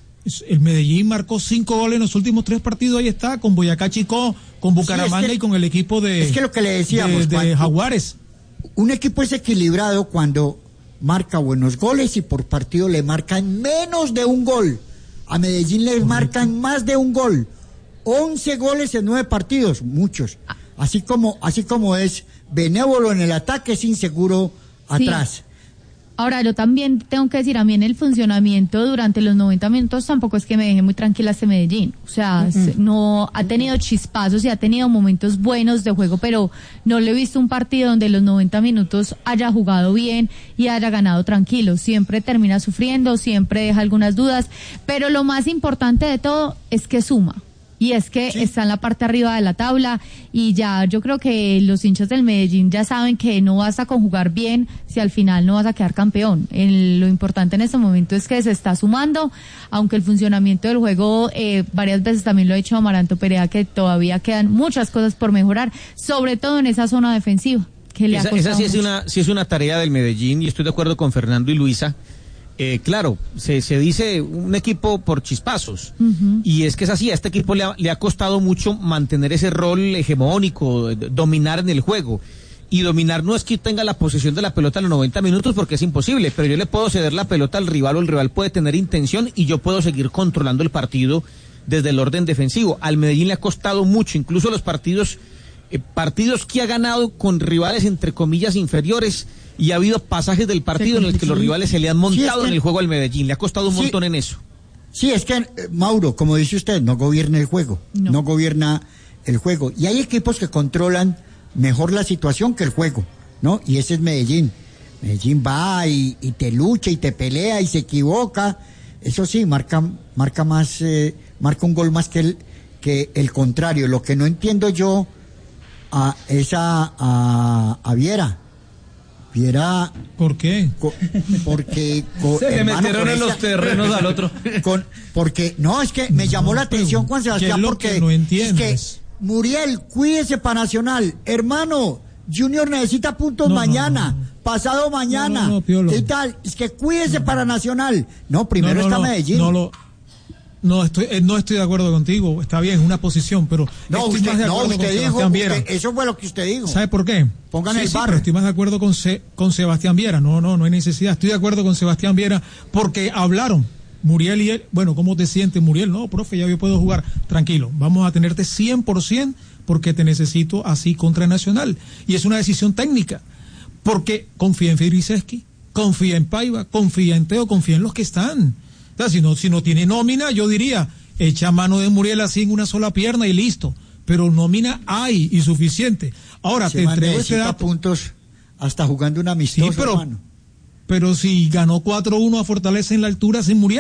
El Medellín marcó cinco goles en los últimos tres partidos, ahí está, con Boyacá Chico, con Bucaramanga sí, es que, y con el equipo de, es que lo que le decíamos, de, de Jaguares. Un equipo es equilibrado cuando marca buenos goles y por partido le marcan menos de un gol. A Medellín le Correcto. marcan más de un gol. once goles en nueve partidos, muchos. Así como, así como es benévolo en el ataque, es inseguro atrás. Sí. Ahora, yo también tengo que decir, a mí en el funcionamiento durante los noventa minutos tampoco es que me deje muy tranquila este Medellín. O sea, uh-huh. no ha tenido chispazos y ha tenido momentos buenos de juego, pero no le he visto un partido donde los noventa minutos haya jugado bien y haya ganado tranquilo. Siempre termina sufriendo, siempre deja algunas dudas, pero lo más importante de todo es que suma. Y es que sí. está en la parte arriba de la tabla y ya yo creo que los hinchas del Medellín ya saben que no basta con jugar bien si al final no vas a quedar campeón. El, lo importante en este momento es que se está sumando, aunque el funcionamiento del juego eh, varias veces también lo ha dicho Amaranto Perea, que todavía quedan muchas cosas por mejorar, sobre todo en esa zona defensiva. Que le esa ha esa sí, mucho. es una, sí es una tarea del Medellín y estoy de acuerdo con Fernando y Luisa. Eh, claro, se, se dice un equipo por chispazos, uh-huh. y es que es así, a este equipo le ha, le ha costado mucho mantener ese rol hegemónico, dominar en el juego, y dominar no es que tenga la posesión de la pelota en los noventa minutos porque es imposible, pero yo le puedo ceder la pelota al rival o el rival puede tener intención y yo puedo seguir controlando el partido desde el orden defensivo. Al Medellín le ha costado mucho, incluso los partidos, eh, partidos que ha ganado con rivales entre comillas inferiores, y ha habido pasajes del partido en el que los rivales se le han montado sí, es que, en el juego al Medellín. Le ha costado un sí, montón en eso. Sí, es que, eh, Mauro, como dice usted, no gobierna el juego. No. no gobierna el juego. Y hay equipos que controlan mejor la situación que el juego, ¿no? Y ese es Medellín. Medellín va y, y te lucha y te pelea y se equivoca. Eso sí, marca, marca más, eh, marca un gol más que el, que el contrario. Lo que no entiendo yo a, es a, a, a Viera. Viera. ¿Por qué? Co, porque co, se le metieron en los terrenos al otro. Con, porque no, es que me no, llamó la atención Juan Sebastián porque que no entiendes? Es que Muriel, cuídese para Nacional, hermano. Junior necesita puntos no, mañana, no, no. pasado mañana. No, no, no, ¿Qué tal? Es que cuídese para Nacional. No, primero está Medellín. No lo. No estoy, eh, no estoy de acuerdo contigo. Está bien, es una posición, pero no, estoy usted, más de no, acuerdo usted con dijo, Sebastián Viera. Usted, eso fue lo que usted dijo. ¿Sabe por qué? Pongan sí, el sí, bar. Pero estoy más de acuerdo con, Se, con Sebastián Viera. No, no, no hay necesidad. Estoy de acuerdo con Sebastián Viera porque hablaron. Muriel y él, bueno, ¿cómo te sientes, Muriel? No, profe, ya yo puedo jugar. Tranquilo, vamos a tenerte cien por ciento porque te necesito así contra Nacional. Y es una decisión técnica. Porque confía en Fibrisewski, confía en Paiva, confía en Teo, confía en los que están. O sea, si no, si no tiene nómina, yo diría, echa mano de Muriel así en una sola pierna y listo. Pero nómina hay y suficiente. Ahora, se te entrego este dato. puntos hasta jugando un amistoso, sí, pero, hermano. pero si ganó cuatro uno a Fortaleza en la altura sin Muriel.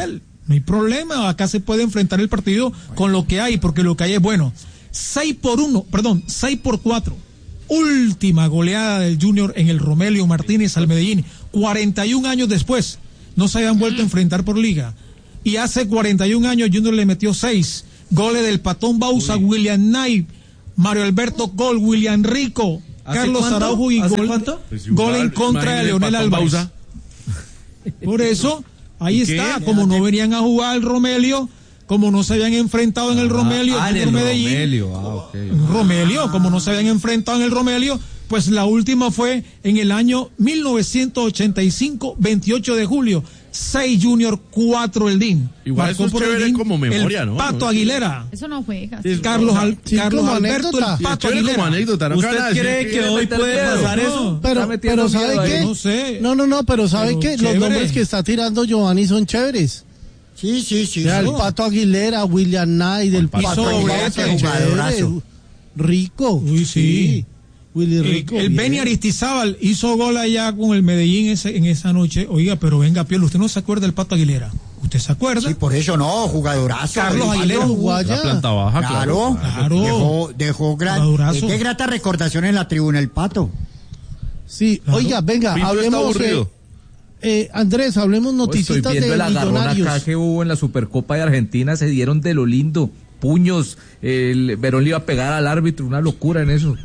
No hay problema, acá se puede enfrentar el partido con lo que hay, porque lo que hay es bueno. seis por uno, perdón, seis por cuatro. Última goleada del Junior en el Romelio Martínez al Medellín. cuarenta y un años después, no se habían vuelto a enfrentar por liga. Y hace cuarenta y un años Junior le metió seis. Goles del Patón Bausa, Uy. William Knight, Mario Alberto Gol, William Rico, Carlos cuánto? Araujo y gol, pues gol en contra de Leonel Álvarez. Bausa. Por eso, ahí está, como no venían a jugar el Romelio, como no se habían enfrentado en el Romelio, ah, en el Medellín, Romelio, ah, okay. Romelio, como no se habían enfrentado en el Romelio, pues la última fue en el año mil novecientos ochenta y cinco, veintiocho de julio, seis Junior, cuatro el D I N. Igual eso es chévere como memoria, el ¿no? Pato Aguilera. Eso no juega. Sí, Carlos, Al, sí, Carlos Alberto, anécdota. El Pato Aguilera. Como anécdota, ¿no? ¿Usted cree que, que hoy puede pasar eso? Pero, pero ¿sabe qué? No sé. No, no, no, pero ¿sabe pero qué? Chévere. Los nombres que está tirando Giovanni son chéveres. Sí, sí, sí. O sea, sí. el Pato Aguilera, William Knight, el Pato Pato Aguilera, jugadorazo. Rico. Uy, sí. sí. Willy Rico. El, el Beni Aristizábal hizo gol allá con el Medellín ese, en esa noche. Oiga, pero venga, Pielo, ¿usted no se acuerda del Pato Aguilera? ¿Usted se acuerda? Sí, por eso no, jugadorazo. Carlos Aguilera jugó allá. La planta baja, claro. Claro. Dejó, dejó gran, eh, qué grata recordación en la tribuna el Pato. Sí, claro. Oiga, venga, Pinto hablemos... Eh, eh, Andrés, hablemos noticitas Estoy viendo de el agarrón Millonarios. acá que hubo en la Supercopa de Argentina, se dieron de lo lindo. Puños, el Verón le iba a pegar al árbitro, una locura en eso.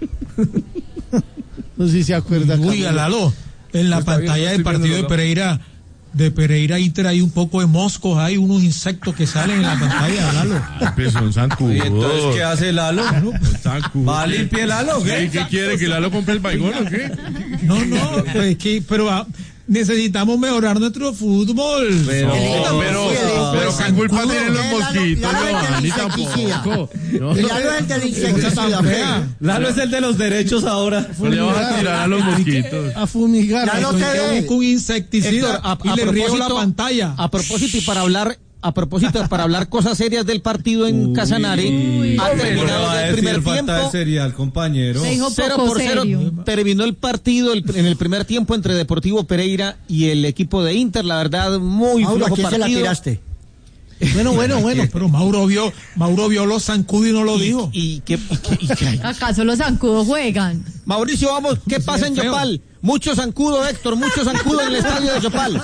No sé si se acuerda. Uy, Lalo, en la pantalla del partido de Pereira, de Pereira Inter hay un poco de moscos, hay unos insectos que salen en la pantalla, Lalo. Pues son zancudos. ¿Y entonces qué hace Lalo? ¿Va a limpiar Lalo? ¿Qué, ¿Qué quiere? ¿Que Lalo compre el baigón o qué? No, no, pues que, pero ah, necesitamos mejorar nuestro fútbol. Pero, No, pero, pero, pero ¿qué culpa tienen los mosquitos? Lalo Ni es el del insecticida. tampoco. No. Lalo es el del insecticida. Lalo es el de los derechos ahora. No le vas a tirar a los mosquitos. A fumigar. Ya lo Yo te ve. busco un insecticida Héctor, a- y a le riego la propósito- pantalla. A propósito y para hablar a propósito para hablar cosas serias del partido en Uy, Casanare, uy, ha ¿cómo le terminado va a el decir primer falta de tiempo. serial, compañero? Se dijo Cero poco por cero serio. terminó el partido el- en el primer tiempo entre Deportivo Pereira y el equipo de Inter. La verdad, muy Mauro, ¿a flojo quién se la partido. tiraste? Bueno, bueno, bueno. Pero Mauro vio, Mauro vio los zancudos y no lo dijo. Y, que, y que- y que- ¿Acaso los zancudos juegan? Mauricio, vamos, ¿qué pasa en feo. Yopal? Mucho zancudo, Héctor, mucho zancudo en el estadio de Yopal.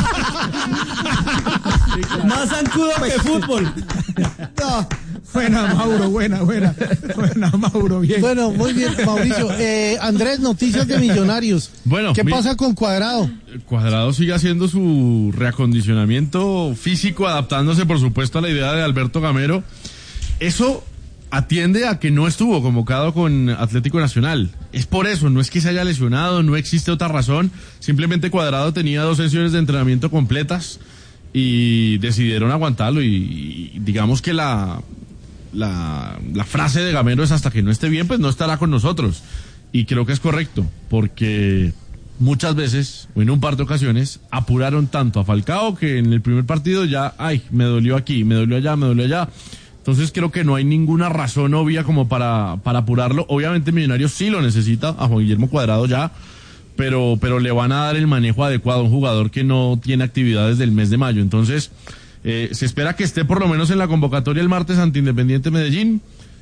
Más zancudo que fútbol. No. Buena, Mauro, buena, buena. Buena, Mauro, bien. Bueno, muy bien, Mauricio. Eh, Andrés, noticias de Millonarios. Bueno, ¿Qué mi- pasa con Cuadrado? Cuadrado sigue haciendo su reacondicionamiento físico, adaptándose por supuesto a la idea de Alberto Gamero. Eso atiende a que no estuvo convocado con Atlético Nacional. Es por eso, no es que se haya lesionado, no existe otra razón. Simplemente Cuadrado tenía dos sesiones de entrenamiento completas y decidieron aguantarlo y, y digamos que la, la, la frase de Gamero es hasta que no esté bien, pues no estará con nosotros. Y creo que es correcto, porque muchas veces, o en un par de ocasiones, apuraron tanto a Falcao que en el primer partido ya, ay, me dolió aquí, me dolió allá, me dolió allá. Entonces creo que no hay ninguna razón obvia como para, para apurarlo. Obviamente Millonarios sí lo necesita, a Juan Guillermo Cuadrado ya, pero, pero le van a dar el manejo adecuado a un jugador que no tiene actividad desde el mes de mayo. Entonces, eh, se espera que esté por lo menos en la convocatoria el martes ante Independiente Medellín.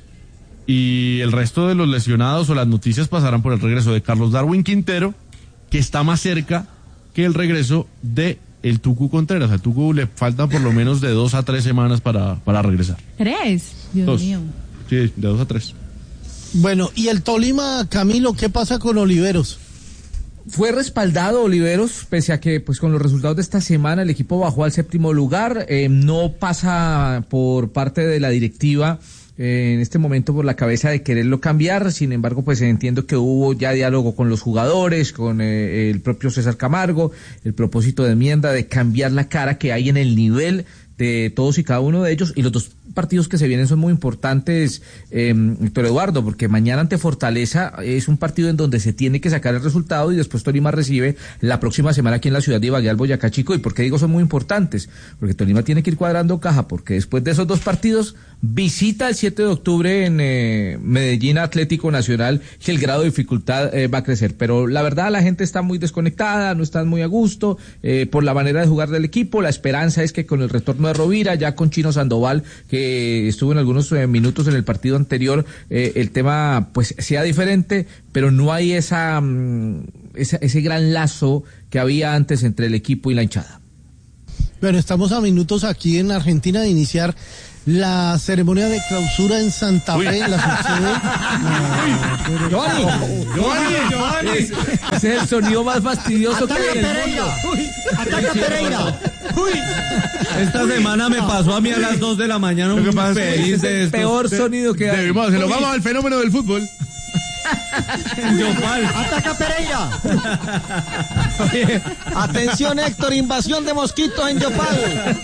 Y el resto de los lesionados o las noticias pasarán por el regreso de Carlos Darwin Quintero, que está más cerca que el regreso de el Tucu Contreras. Al Tucu le faltan por lo menos de dos a tres semanas para, para regresar. ¿Tres? Dios Dos. mío. Sí, de dos a tres. Bueno, y el Tolima, Camilo, ¿qué pasa con Oliveros? Fue respaldado Oliveros, pese a que pues con los resultados de esta semana el equipo bajó al séptimo lugar. Eh, no pasa por parte de la directiva eh, en este momento por la cabeza de quererlo cambiar. Sin embargo, pues entiendo que hubo ya diálogo con los jugadores, con eh, el propio César Camargo, el propósito de enmienda de cambiar la cara que hay en el nivel de todos y cada uno de ellos, y los dos partidos que se vienen son muy importantes, eh, Héctor Eduardo, porque mañana ante Fortaleza es un partido en donde se tiene que sacar el resultado y después Tolima recibe la próxima semana aquí en la ciudad de Ibagué al Boyacá Chico. ¿Y por qué digo son muy importantes? Porque Tolima tiene que ir cuadrando caja, porque después de esos dos partidos visita el siete de octubre en eh, Medellín Atlético Nacional, que el grado de dificultad eh, va a crecer. Pero la verdad la gente está muy desconectada, no están muy a gusto eh, por la manera de jugar del equipo. La esperanza es que con el retorno de Rovira, ya con Chino Sandoval, que estuvo en algunos eh, minutos en el partido anterior, eh, el tema pues sea diferente, pero no hay esa, mm, esa ese gran lazo que había antes entre el equipo y la hinchada. Bueno, estamos a minutos aquí en Argentina de iniciar la ceremonia de clausura en Santa Fe, en la subsede. Giovanni, Giovanni, Giovanni. Ese es el sonido más fastidioso que hay en el mundo. ¡Ataca Pereira! Esta semana me pasó a mí a las dos de la mañana un feliz de estos. Peor sonido que hay. Debimos hacerlo. Vamos al fenómeno del fútbol. Yopal. ¡Ataca Pereira! Oye, atención Héctor, invasión de mosquitos en Yopal.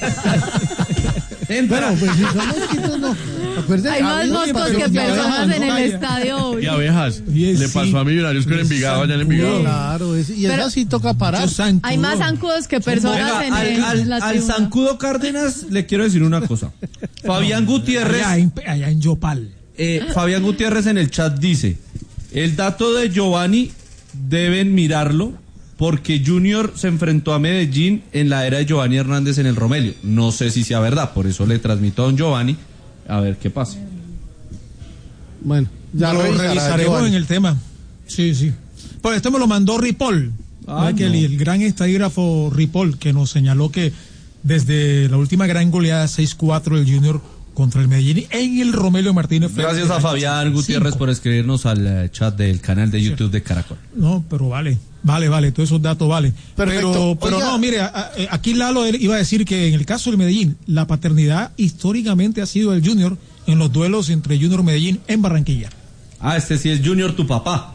Bueno, pues si son mosquitos, no. Acuérdense, Hay más a mí no moscos me que pasó, personas no, en el no, estadio hoy. Y abejas. Oye, Le sí. pasó a Millonarios con Envigado, allá en Envigado. Claro, es, y Pero- eso sí toca parar. Mucho zancudo. Hay más zancudos que personas Venga, en, al, el, al- la al tribuna. zancudo Cárdenas le quiero decir una cosa. Fabián Gutiérrez, Allá en, allá en Yopal. eh, Fabián Gutiérrez en el chat dice, el dato de Giovanni deben mirarlo porque Junior se enfrentó a Medellín en la era de Giovanni Hernández en el Romelio. No sé si sea verdad, por eso le transmito a don Giovanni a ver qué pasa. Bueno, ya lo revisará, revisaremos Giovanni. en el tema. Sí, sí. Pues esto me lo mandó Ripoll. Ah, que el, no. el gran estadígrafo Ripoll, que nos señaló que desde la última gran goleada seis cuatro del Junior contra el Medellín en el Romelio Martínez. Gracias a Fabián Gutiérrez por escribirnos al eh, chat del canal de YouTube de Caracol. No, pero vale, vale, vale, todos esos datos valen. Perfecto. Pero, pero Oiga. no, mire, a- a- aquí Lalo él iba a decir que en el caso del Medellín, la paternidad históricamente ha sido el Junior en los duelos entre Junior y Medellín en Barranquilla. Ah, este sí es Junior, tu papá.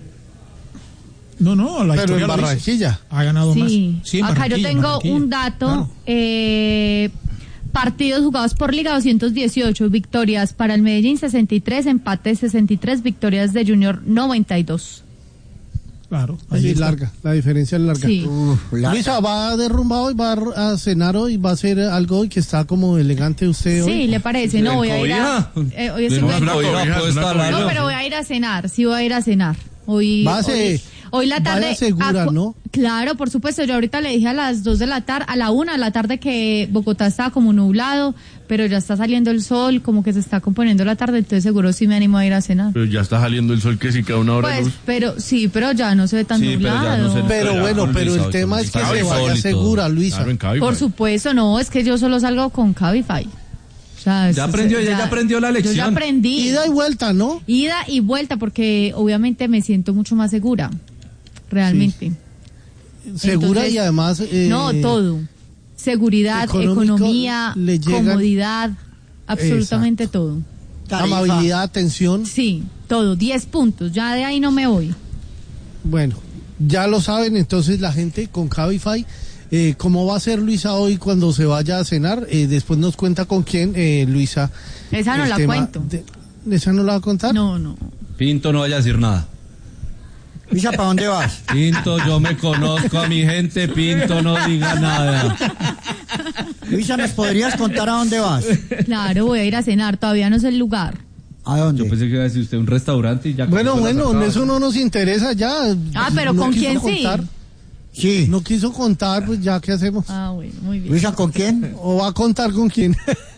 No, no, la Pero historia en lo dice. Barranquilla. Ha ganado Sí. más. Sí, en Acá yo Barranquilla, en tengo Barranquilla. un dato. Claro. eh, partidos jugados por Liga doscientos dieciocho, victorias para el Medellín sesenta y tres, empates sesenta y tres, victorias de Junior noventa y dos. Claro, ahí Sí, está. larga, la diferencia es larga. Sí. Uf, la- Luisa, ¿va derrumbado y va a cenar hoy? ¿Va a hacer algo y que está como elegante usted hoy? Sí, le parece. No, voy a ir a... Cobija. eh, hoy estoy- De una una cobija cobija, puesta una al cobija. lado. No, pero voy a ir a cenar, sí voy a ir a cenar. Hoy, Váyase- hoy, hoy la tarde. vaya segura, acu- ¿no? Claro, por supuesto. Yo ahorita le dije a las dos de la tarde, a la una de la tarde que Bogotá estaba como nublado, pero ya está saliendo el sol, como que se está componiendo la tarde, entonces seguro sí me animo a ir a cenar. Pero ya está saliendo el sol que sí cada una hora Pues, luz. pero sí, pero ya no se ve tan Sí, pero ya nublado. no se- Pero Ya, bueno, con pero Luisa, el tema es que está se el vaya sol y todo. segura, Luisa. Claro, en Cabify. Por supuesto, no, es que yo solo salgo con Cabify. O sea, Ya es- aprendió, ella ya aprendió la Yo ya lección. aprendí. Ida y vuelta, ¿no? Ida y vuelta, porque obviamente me siento mucho más segura, realmente. Segura Entonces, y además... eh, no, todo. Seguridad, económico, economía, le llegan- comodidad, absolutamente todo. Tarifa. Amabilidad, atención. Sí, todo. Diez puntos, ya de ahí no me voy. Bueno, ya lo saben entonces la gente con Cabify. Eh, ¿Cómo va a ser Luisa hoy cuando se vaya a cenar? Eh, después nos cuenta con quién, eh, Luisa. Esa no el la tema cuento. de- ¿Esa no la va a contar? No, no. Pinto, no vaya a decir nada. Luisa, ¿para dónde vas? Pinto, yo me conozco a mi gente, Pinto, no diga nada. Luisa, ¿me podrías contar a dónde vas? Claro, voy a ir a cenar, todavía no sé el lugar. ¿A dónde? Yo pensé que iba a decir usted un restaurante y ya... Bueno, con eso la bueno, sacaba. eso no nos interesa ya. Ah, pero No ¿con quiso quién sí? contar. Sí. No quiso contar, pues ya, ¿qué hacemos? Ah, bueno, muy bien. Luisa, ¿con quién? ¿O va a contar con quién?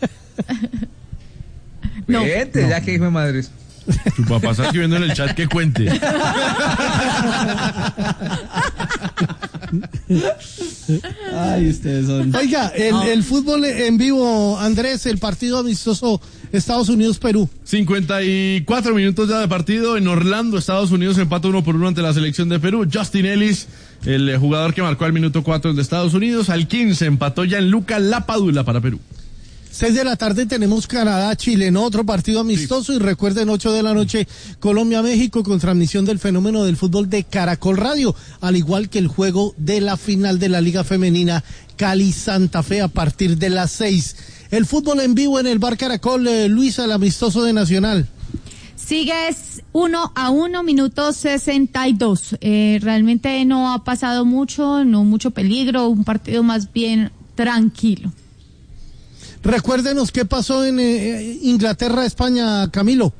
No. Vete, ya que hijo de madres. Tu papá está escribiendo en el chat que cuente. Ay, ustedes son... Oiga, el, el fútbol en vivo, Andrés, el partido amistoso Estados Unidos-Perú. cincuenta y cuatro minutos ya de partido en Orlando, Estados Unidos, empata uno por uno ante la selección de Perú. Justin Ellis, el eh, jugador que marcó al minuto cuatro de Estados Unidos, al quince empató Gianluca Lapadula para Perú. Seis de la tarde tenemos Canadá-Chile, ¿no? Otro partido amistoso. Y recuerden, ocho de la noche, Colombia-México, con transmisión del fenómeno del fútbol de Caracol Radio, al igual que el juego de la final de la Liga Femenina Cali-Santa Fe a partir de las seis. El fútbol en vivo en el Bar Caracol, eh, Luisa, el amistoso de Nacional. Sigues uno a uno, minuto sesenta y dos. Eh, realmente no ha pasado mucho, no mucho peligro, un partido más bien tranquilo. Recuérdenos qué pasó en eh, Inglaterra, España, Camilo.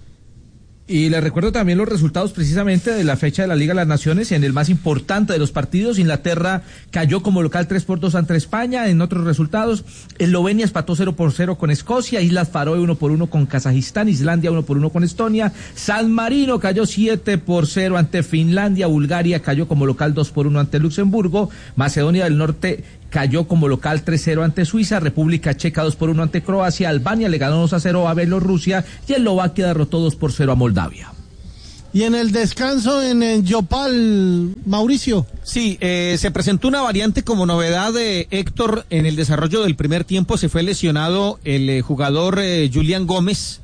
Y les recuerdo también los resultados precisamente de la fecha de la Liga de las Naciones. En el más importante de los partidos, Inglaterra cayó como local tres por dos ante España. En otros resultados, Eslovenia empató cero por cero con Escocia, Islas Faroe uno por uno con Kazajistán, Islandia uno por uno con Estonia, San Marino cayó siete por cero ante Finlandia, Bulgaria cayó como local dos por uno ante Luxemburgo, Macedonia del Norte cayó como local tres cero ante Suiza, República Checa dos por uno ante Croacia, Albania le ganó dos a cero a Bielorrusia y Eslovaquia derrotó dos por cero a Moldavia. Y en el descanso en, en Yopal, Mauricio. Sí, eh, se presentó una variante como novedad de Héctor en el desarrollo del primer tiempo. Se fue lesionado el eh, jugador eh, Julián Gómez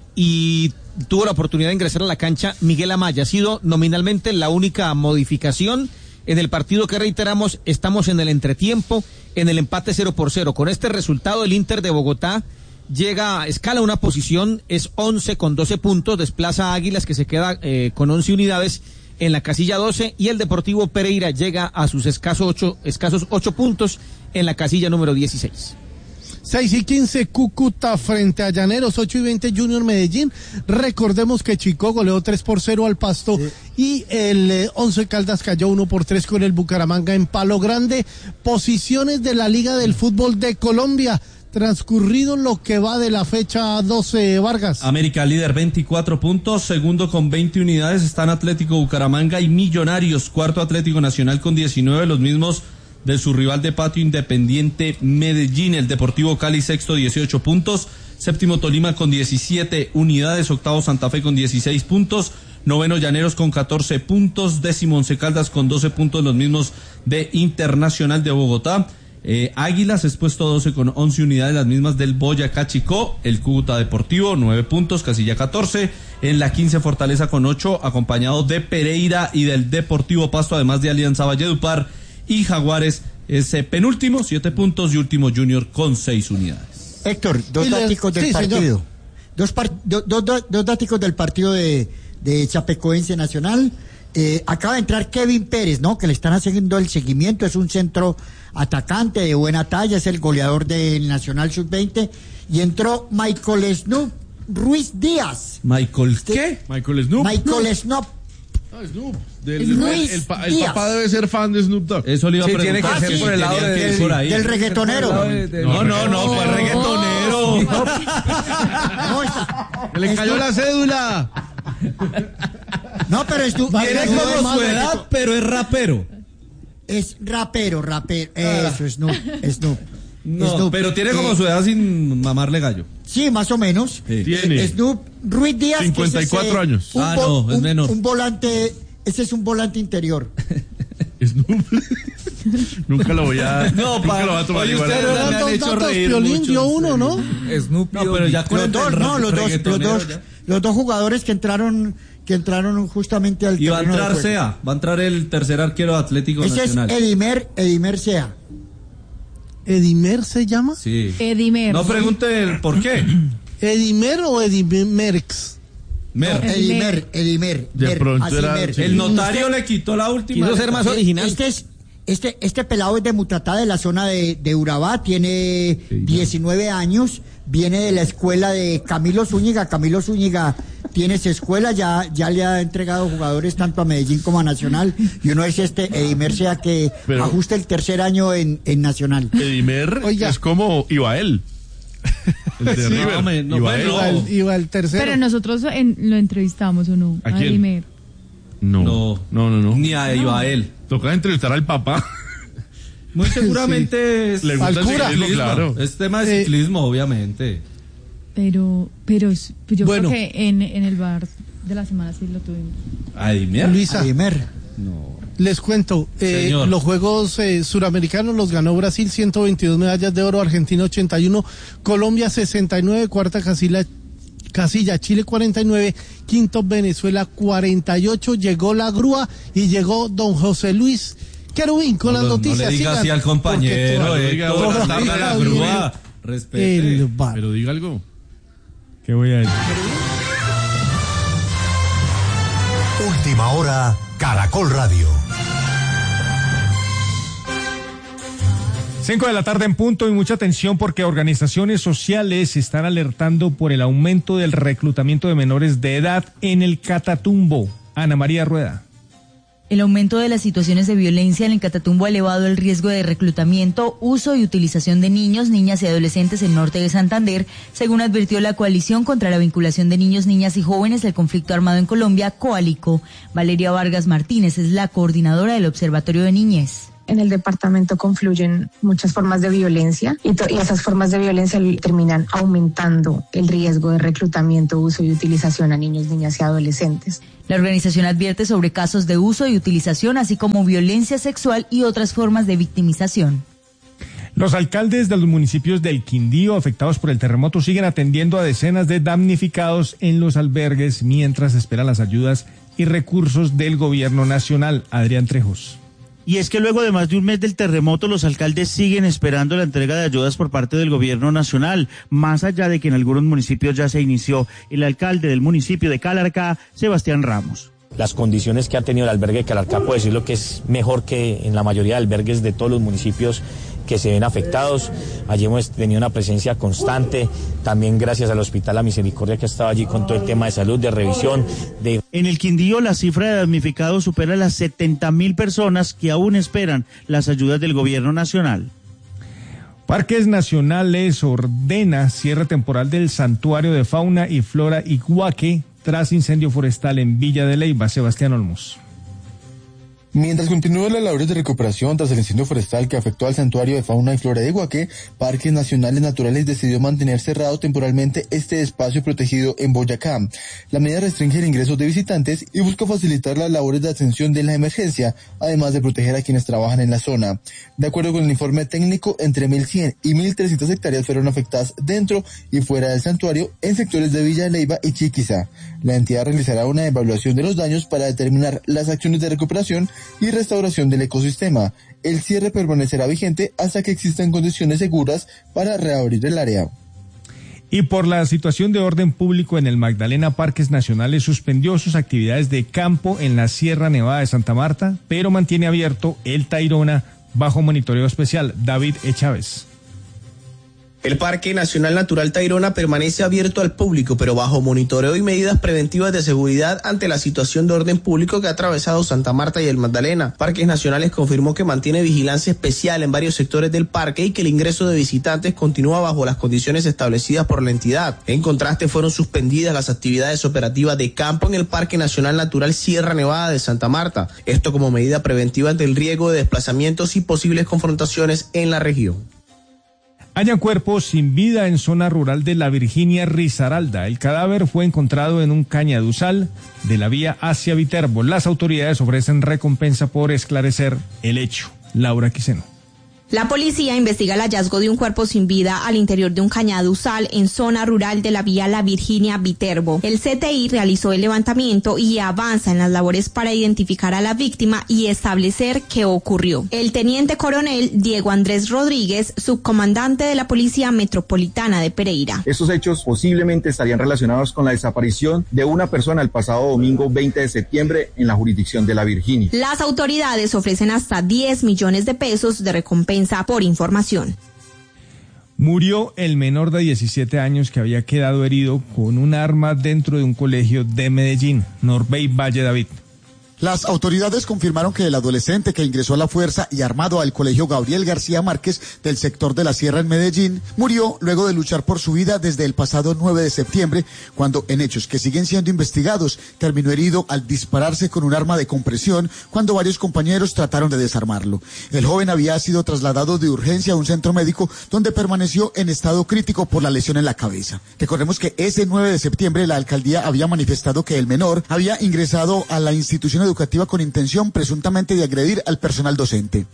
y tuvo la oportunidad de ingresar a la cancha Miguel Amaya. Ha sido nominalmente la única modificación en el partido que, reiteramos, estamos en el entretiempo, en el empate cero por cero. Con este resultado, el Inter de Bogotá llega, escala una posición, es once con doce puntos, desplaza a Águilas, que se queda eh, con once unidades en la casilla doce, y el Deportivo Pereira llega a sus escasos ocho, escasos ocho puntos en la casilla número dieciséis. seis y quince, Cúcuta frente a Llaneros, ocho y veinte, Junior Medellín. Recordemos que Chico goleó tres por cero al Pasto, sí. Y el eh, Once Caldas cayó uno por tres con el Bucaramanga en Palo Grande. Posiciones de la Liga del Fútbol de Colombia, transcurrido lo que va de la fecha doce, Vargas. América líder, veinticuatro puntos, segundo con veinte unidades están Atlético Bucaramanga y Millonarios, cuarto Atlético Nacional con diecinueve, los mismos de su rival de patio Independiente Medellín. El Deportivo Cali sexto, dieciocho puntos, séptimo Tolima con diecisiete unidades, octavo Santa Fe con dieciséis puntos, noveno Llaneros con catorce puntos, décimo Once Caldas con doce puntos, los mismos de Internacional de Bogotá. Eh, Águilas es puesto doce con once unidades, las mismas del Boyacá Chicó. El Cúcuta Deportivo nueve puntos, casilla catorce. En la quince Fortaleza con ocho, acompañado de Pereira y del Deportivo Pasto, además de Alianza Valledupar. Y Jaguares es eh, penúltimo, siete puntos, y último Junior con seis unidades. Héctor, dos dáticos del sí, partido. Dos, par, do, do, do, dos dáticos del partido de, de Chapecoense Nacional. Eh, acaba de entrar Kevin Pérez, ¿no? Que le están haciendo el seguimiento, es un centro atacante de buena talla, es el goleador del Nacional sub veinte, y entró Michael Snoop Ruiz Díaz. ¿Michael qué? Michael Snoop. Michael Snoop. Ah, Snoop. Del, el, el, el, el papá debe ser fan de Snoop Dogg. Eso le iba a sí, preguntar. Tiene que ser sí, por el lado de, del, por ahí. del reggaetonero. De, de, no, no, no, fue el reggaetonero. No, está, le está, cayó la cédula. No, pero es tu, tiene como su edad, pero es rapero. Es rapero, rapero. Eso, Snoop, Snoop. No, Snoop, pero tiene eh, como su edad sin mamarle gallo. Sí, más o menos. Sí. Tiene. Snoop Ruiz Díaz. cincuenta y cuatro es ese, años. Un ah, vo- no, es un, menor. Un volante, ese es un volante interior. Snoop. Nunca lo voy a. No, nunca pa, lo va a tomar oye, igual. usted Pero me eran han dos hecho datos, reír Piolín mucho, dio en uno, ¿no? Snoopy. No, pero ya con Los el dos, del no, los dos, los reggaetonero dos, ya. los dos jugadores que entraron, que entraron justamente al Y va a terreno de entrar juego. Sea, va a entrar el tercer arquero de Atlético Ese Nacional. es Edimer, Edimer Sea. ¿Edimer se llama? Sí. Edimer. No pregunte el por qué. ¿Edimer o Edimerx? Mer. Edimer, Edimer. De Mer, pronto así era- Mer. sí. El notario le quitó la última. Quiso ser más original. Este es, este, este pelado es de Mutatá, de la zona de, de Urabá, tiene diecinueve años, viene de la escuela de Camilo Zúñiga. Camilo Zúñiga tiene su escuela, ya, ya le ha entregado jugadores tanto a Medellín como a Nacional, y uno es este Edimer Sea, que Pero- ajusta el tercer año en, en Nacional. Edimer Oiga. es como Ibael. El de Sí. River. No, me- no, Ibael. bueno. Iba el, iba el tercero. Pero nosotros en- lo entrevistamos, ¿o no? ¿A quién? Edimer. No, No. no, no, no. Ni a Ibael. Toca entrevistar al papá. Muy seguramente es, Le gusta Al el cura. ciclismo, claro. es tema de Eh, ciclismo, obviamente. Pero, pero es- yo Bueno. creo que en, en el bar de la semana sí lo tuvimos. ¿A Edimer? Luisa, Edimer. No. les cuento, eh, Señor. los Juegos eh, Suramericanos los ganó Brasil, ciento veintidós medallas de oro, Argentina ochenta y uno, Colombia sesenta y nueve, cuarta casilla, casilla Chile cuarenta y nueve, quinto Venezuela cuarenta y ocho, llegó la grúa y llegó don José Luis Querubín con No las lo- noticias. No le diga sigan, así al porque compañero, todo- diga, Héctor, buenas tarde tardes, la bien. grúa. Respete. El bar. Pero diga algo. ¿Qué voy a decir? Última hora, Caracol Radio. Cinco de la tarde en punto y mucha atención porque organizaciones sociales están alertando por el aumento del reclutamiento de menores de edad en el Catatumbo. Ana María Rueda. El aumento de las situaciones de violencia en el Catatumbo ha elevado el riesgo de reclutamiento, uso y utilización de niños, niñas y adolescentes en el norte de Santander, según advirtió la Coalición contra la Vinculación de Niños, Niñas y Jóvenes del Conflicto Armado en Colombia, Coalico. Valeria Vargas Martínez es la coordinadora del Observatorio de Niñez. En el departamento confluyen muchas formas de violencia y, to- y esas formas de violencia terminan aumentando el riesgo de reclutamiento, uso y utilización a niños, niñas y adolescentes. La organización advierte sobre casos de uso y utilización, así como violencia sexual y otras formas de victimización. Los alcaldes de los municipios del Quindío afectados por el terremoto siguen atendiendo a decenas de damnificados en los albergues mientras esperan las ayudas y recursos del gobierno nacional. Adrián Trejos. Y es que luego de más de un mes del terremoto, los alcaldes siguen esperando la entrega de ayudas por parte del gobierno nacional, más allá de que en algunos municipios ya se inició. El alcalde del municipio de Calarcá, Sebastián Ramos. Las condiciones que ha tenido el albergue de Calarcá, puedo decirlo que es mejor que en la mayoría de albergues de todos los municipios que se ven afectados. Allí hemos tenido una presencia constante, también gracias al Hospital La Misericordia que ha estado allí con todo el tema de salud, de revisión. De... En el Quindío la cifra de damnificados supera las setenta mil personas que aún esperan las ayudas del gobierno nacional. Parques Nacionales ordena cierre temporal del Santuario de Fauna y Flora Iguaque tras incendio forestal en Villa de Leyva. Sebastián Olmos. Mientras continúan las labores de recuperación tras el incendio forestal que afectó al Santuario de Fauna y Flora de Iguaque, Parques Nacionales Naturales decidió mantener cerrado temporalmente este espacio protegido en Boyacá. La medida restringe el ingreso de visitantes y busca facilitar las labores de atención de la emergencia, además de proteger a quienes trabajan en la zona. De acuerdo con el informe técnico, entre mil cien y mil trescientas hectáreas fueron afectadas dentro y fuera del santuario en sectores de Villa de Leyva y Chiquiza. La entidad realizará una evaluación de los daños para determinar las acciones de recuperación y restauración del ecosistema. El cierre permanecerá vigente hasta que existan condiciones seguras para reabrir el área. Y por la situación de orden público en el Magdalena, Parques Nacionales suspendió sus actividades de campo en la Sierra Nevada de Santa Marta, pero mantiene abierto el Tayrona bajo monitoreo especial. David E. Chávez. El Parque Nacional Natural Tayrona permanece abierto al público, pero bajo monitoreo y medidas preventivas de seguridad ante la situación de orden público que ha atravesado Santa Marta y el Magdalena. Parques Nacionales confirmó que mantiene vigilancia especial en varios sectores del parque y que el ingreso de visitantes continúa bajo las condiciones establecidas por la entidad. En contraste, fueron suspendidas las actividades operativas de campo en el Parque Nacional Natural Sierra Nevada de Santa Marta. Esto como medida preventiva ante el riesgo de desplazamientos y posibles confrontaciones en la región. Hallan cuerpos sin vida en zona rural de la Virginia Risaralda. El cadáver fue encontrado en un cañaduzal de la vía hacia Viterbo. Las autoridades ofrecen recompensa por esclarecer el hecho. Laura Quiseno. La policía investiga el hallazgo de un cuerpo sin vida al interior de un cañaduzal en zona rural de la vía La Virginia Viterbo. El C T I realizó el levantamiento y avanza en las labores para identificar a la víctima y establecer qué ocurrió. El teniente coronel Diego Andrés Rodríguez, subcomandante de la Policía Metropolitana de Pereira. Estos hechos posiblemente estarían relacionados con la desaparición de una persona el pasado domingo veinte de septiembre en la jurisdicción de La Virginia. Las autoridades ofrecen hasta diez millones de pesos de recompensa por información. Murió el menor de diecisiete años que había quedado herido con un arma dentro de un colegio de Medellín. Norbey Valle David. Las autoridades confirmaron que el adolescente que ingresó a la fuerza y armado al colegio Gabriel García Márquez del sector de la Sierra en Medellín murió luego de luchar por su vida desde el pasado nueve de septiembre, cuando en hechos que siguen siendo investigados terminó herido al dispararse con un arma de compresión cuando varios compañeros trataron de desarmarlo. El joven había sido trasladado de urgencia a un centro médico donde permaneció en estado crítico por la lesión en la cabeza. Recordemos que ese nueve de septiembre la alcaldía había manifestado que el menor había ingresado a la institución educativa educativa con intención presuntamente de agredir al personal docente.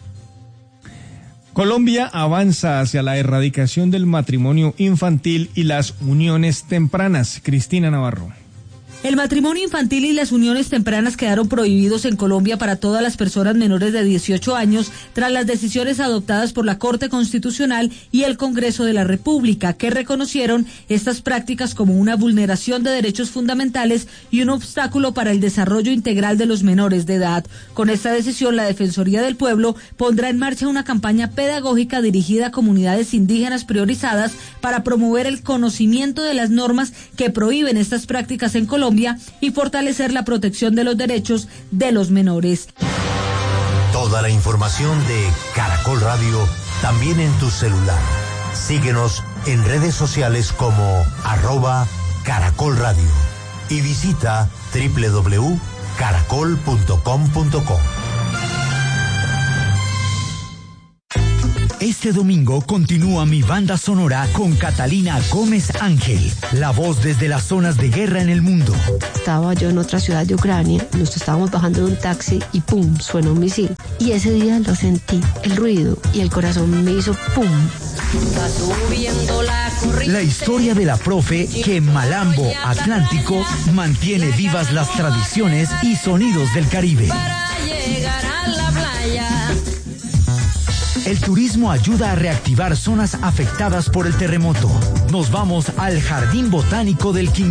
Colombia avanza hacia la erradicación del matrimonio infantil y las uniones tempranas. Cristina Navarro. El matrimonio infantil y las uniones tempranas quedaron prohibidos en Colombia para todas las personas menores de dieciocho años tras las decisiones adoptadas por la Corte Constitucional y el Congreso de la República, que reconocieron estas prácticas como una vulneración de derechos fundamentales y un obstáculo para el desarrollo integral de los menores de edad. Con esta decisión, la Defensoría del Pueblo pondrá en marcha una campaña pedagógica dirigida a comunidades indígenas priorizadas para promover el conocimiento de las normas que prohíben estas prácticas en Colombia y fortalecer la protección de los derechos de los menores. Toda la información de Caracol Radio también en tu celular. Síguenos en redes sociales como arroba Caracol Radio y visita doble u doble u doble u punto caracol punto com punto co. Este domingo continúa mi banda sonora con Catalina Gómez Ángel, la voz desde las zonas de guerra en el mundo. Estaba yo en otra ciudad de Ucrania, nos estábamos bajando de un taxi y pum, suena un misil. Y ese día lo sentí, el ruido, y el corazón me hizo pum. La historia de la profe que en Malambo Atlántico mantiene vivas las tradiciones y sonidos del Caribe. Para llegar a la playa. El turismo ayuda a reactivar zonas afectadas por el terremoto. Nos vamos al Jardín Botánico del Quindío.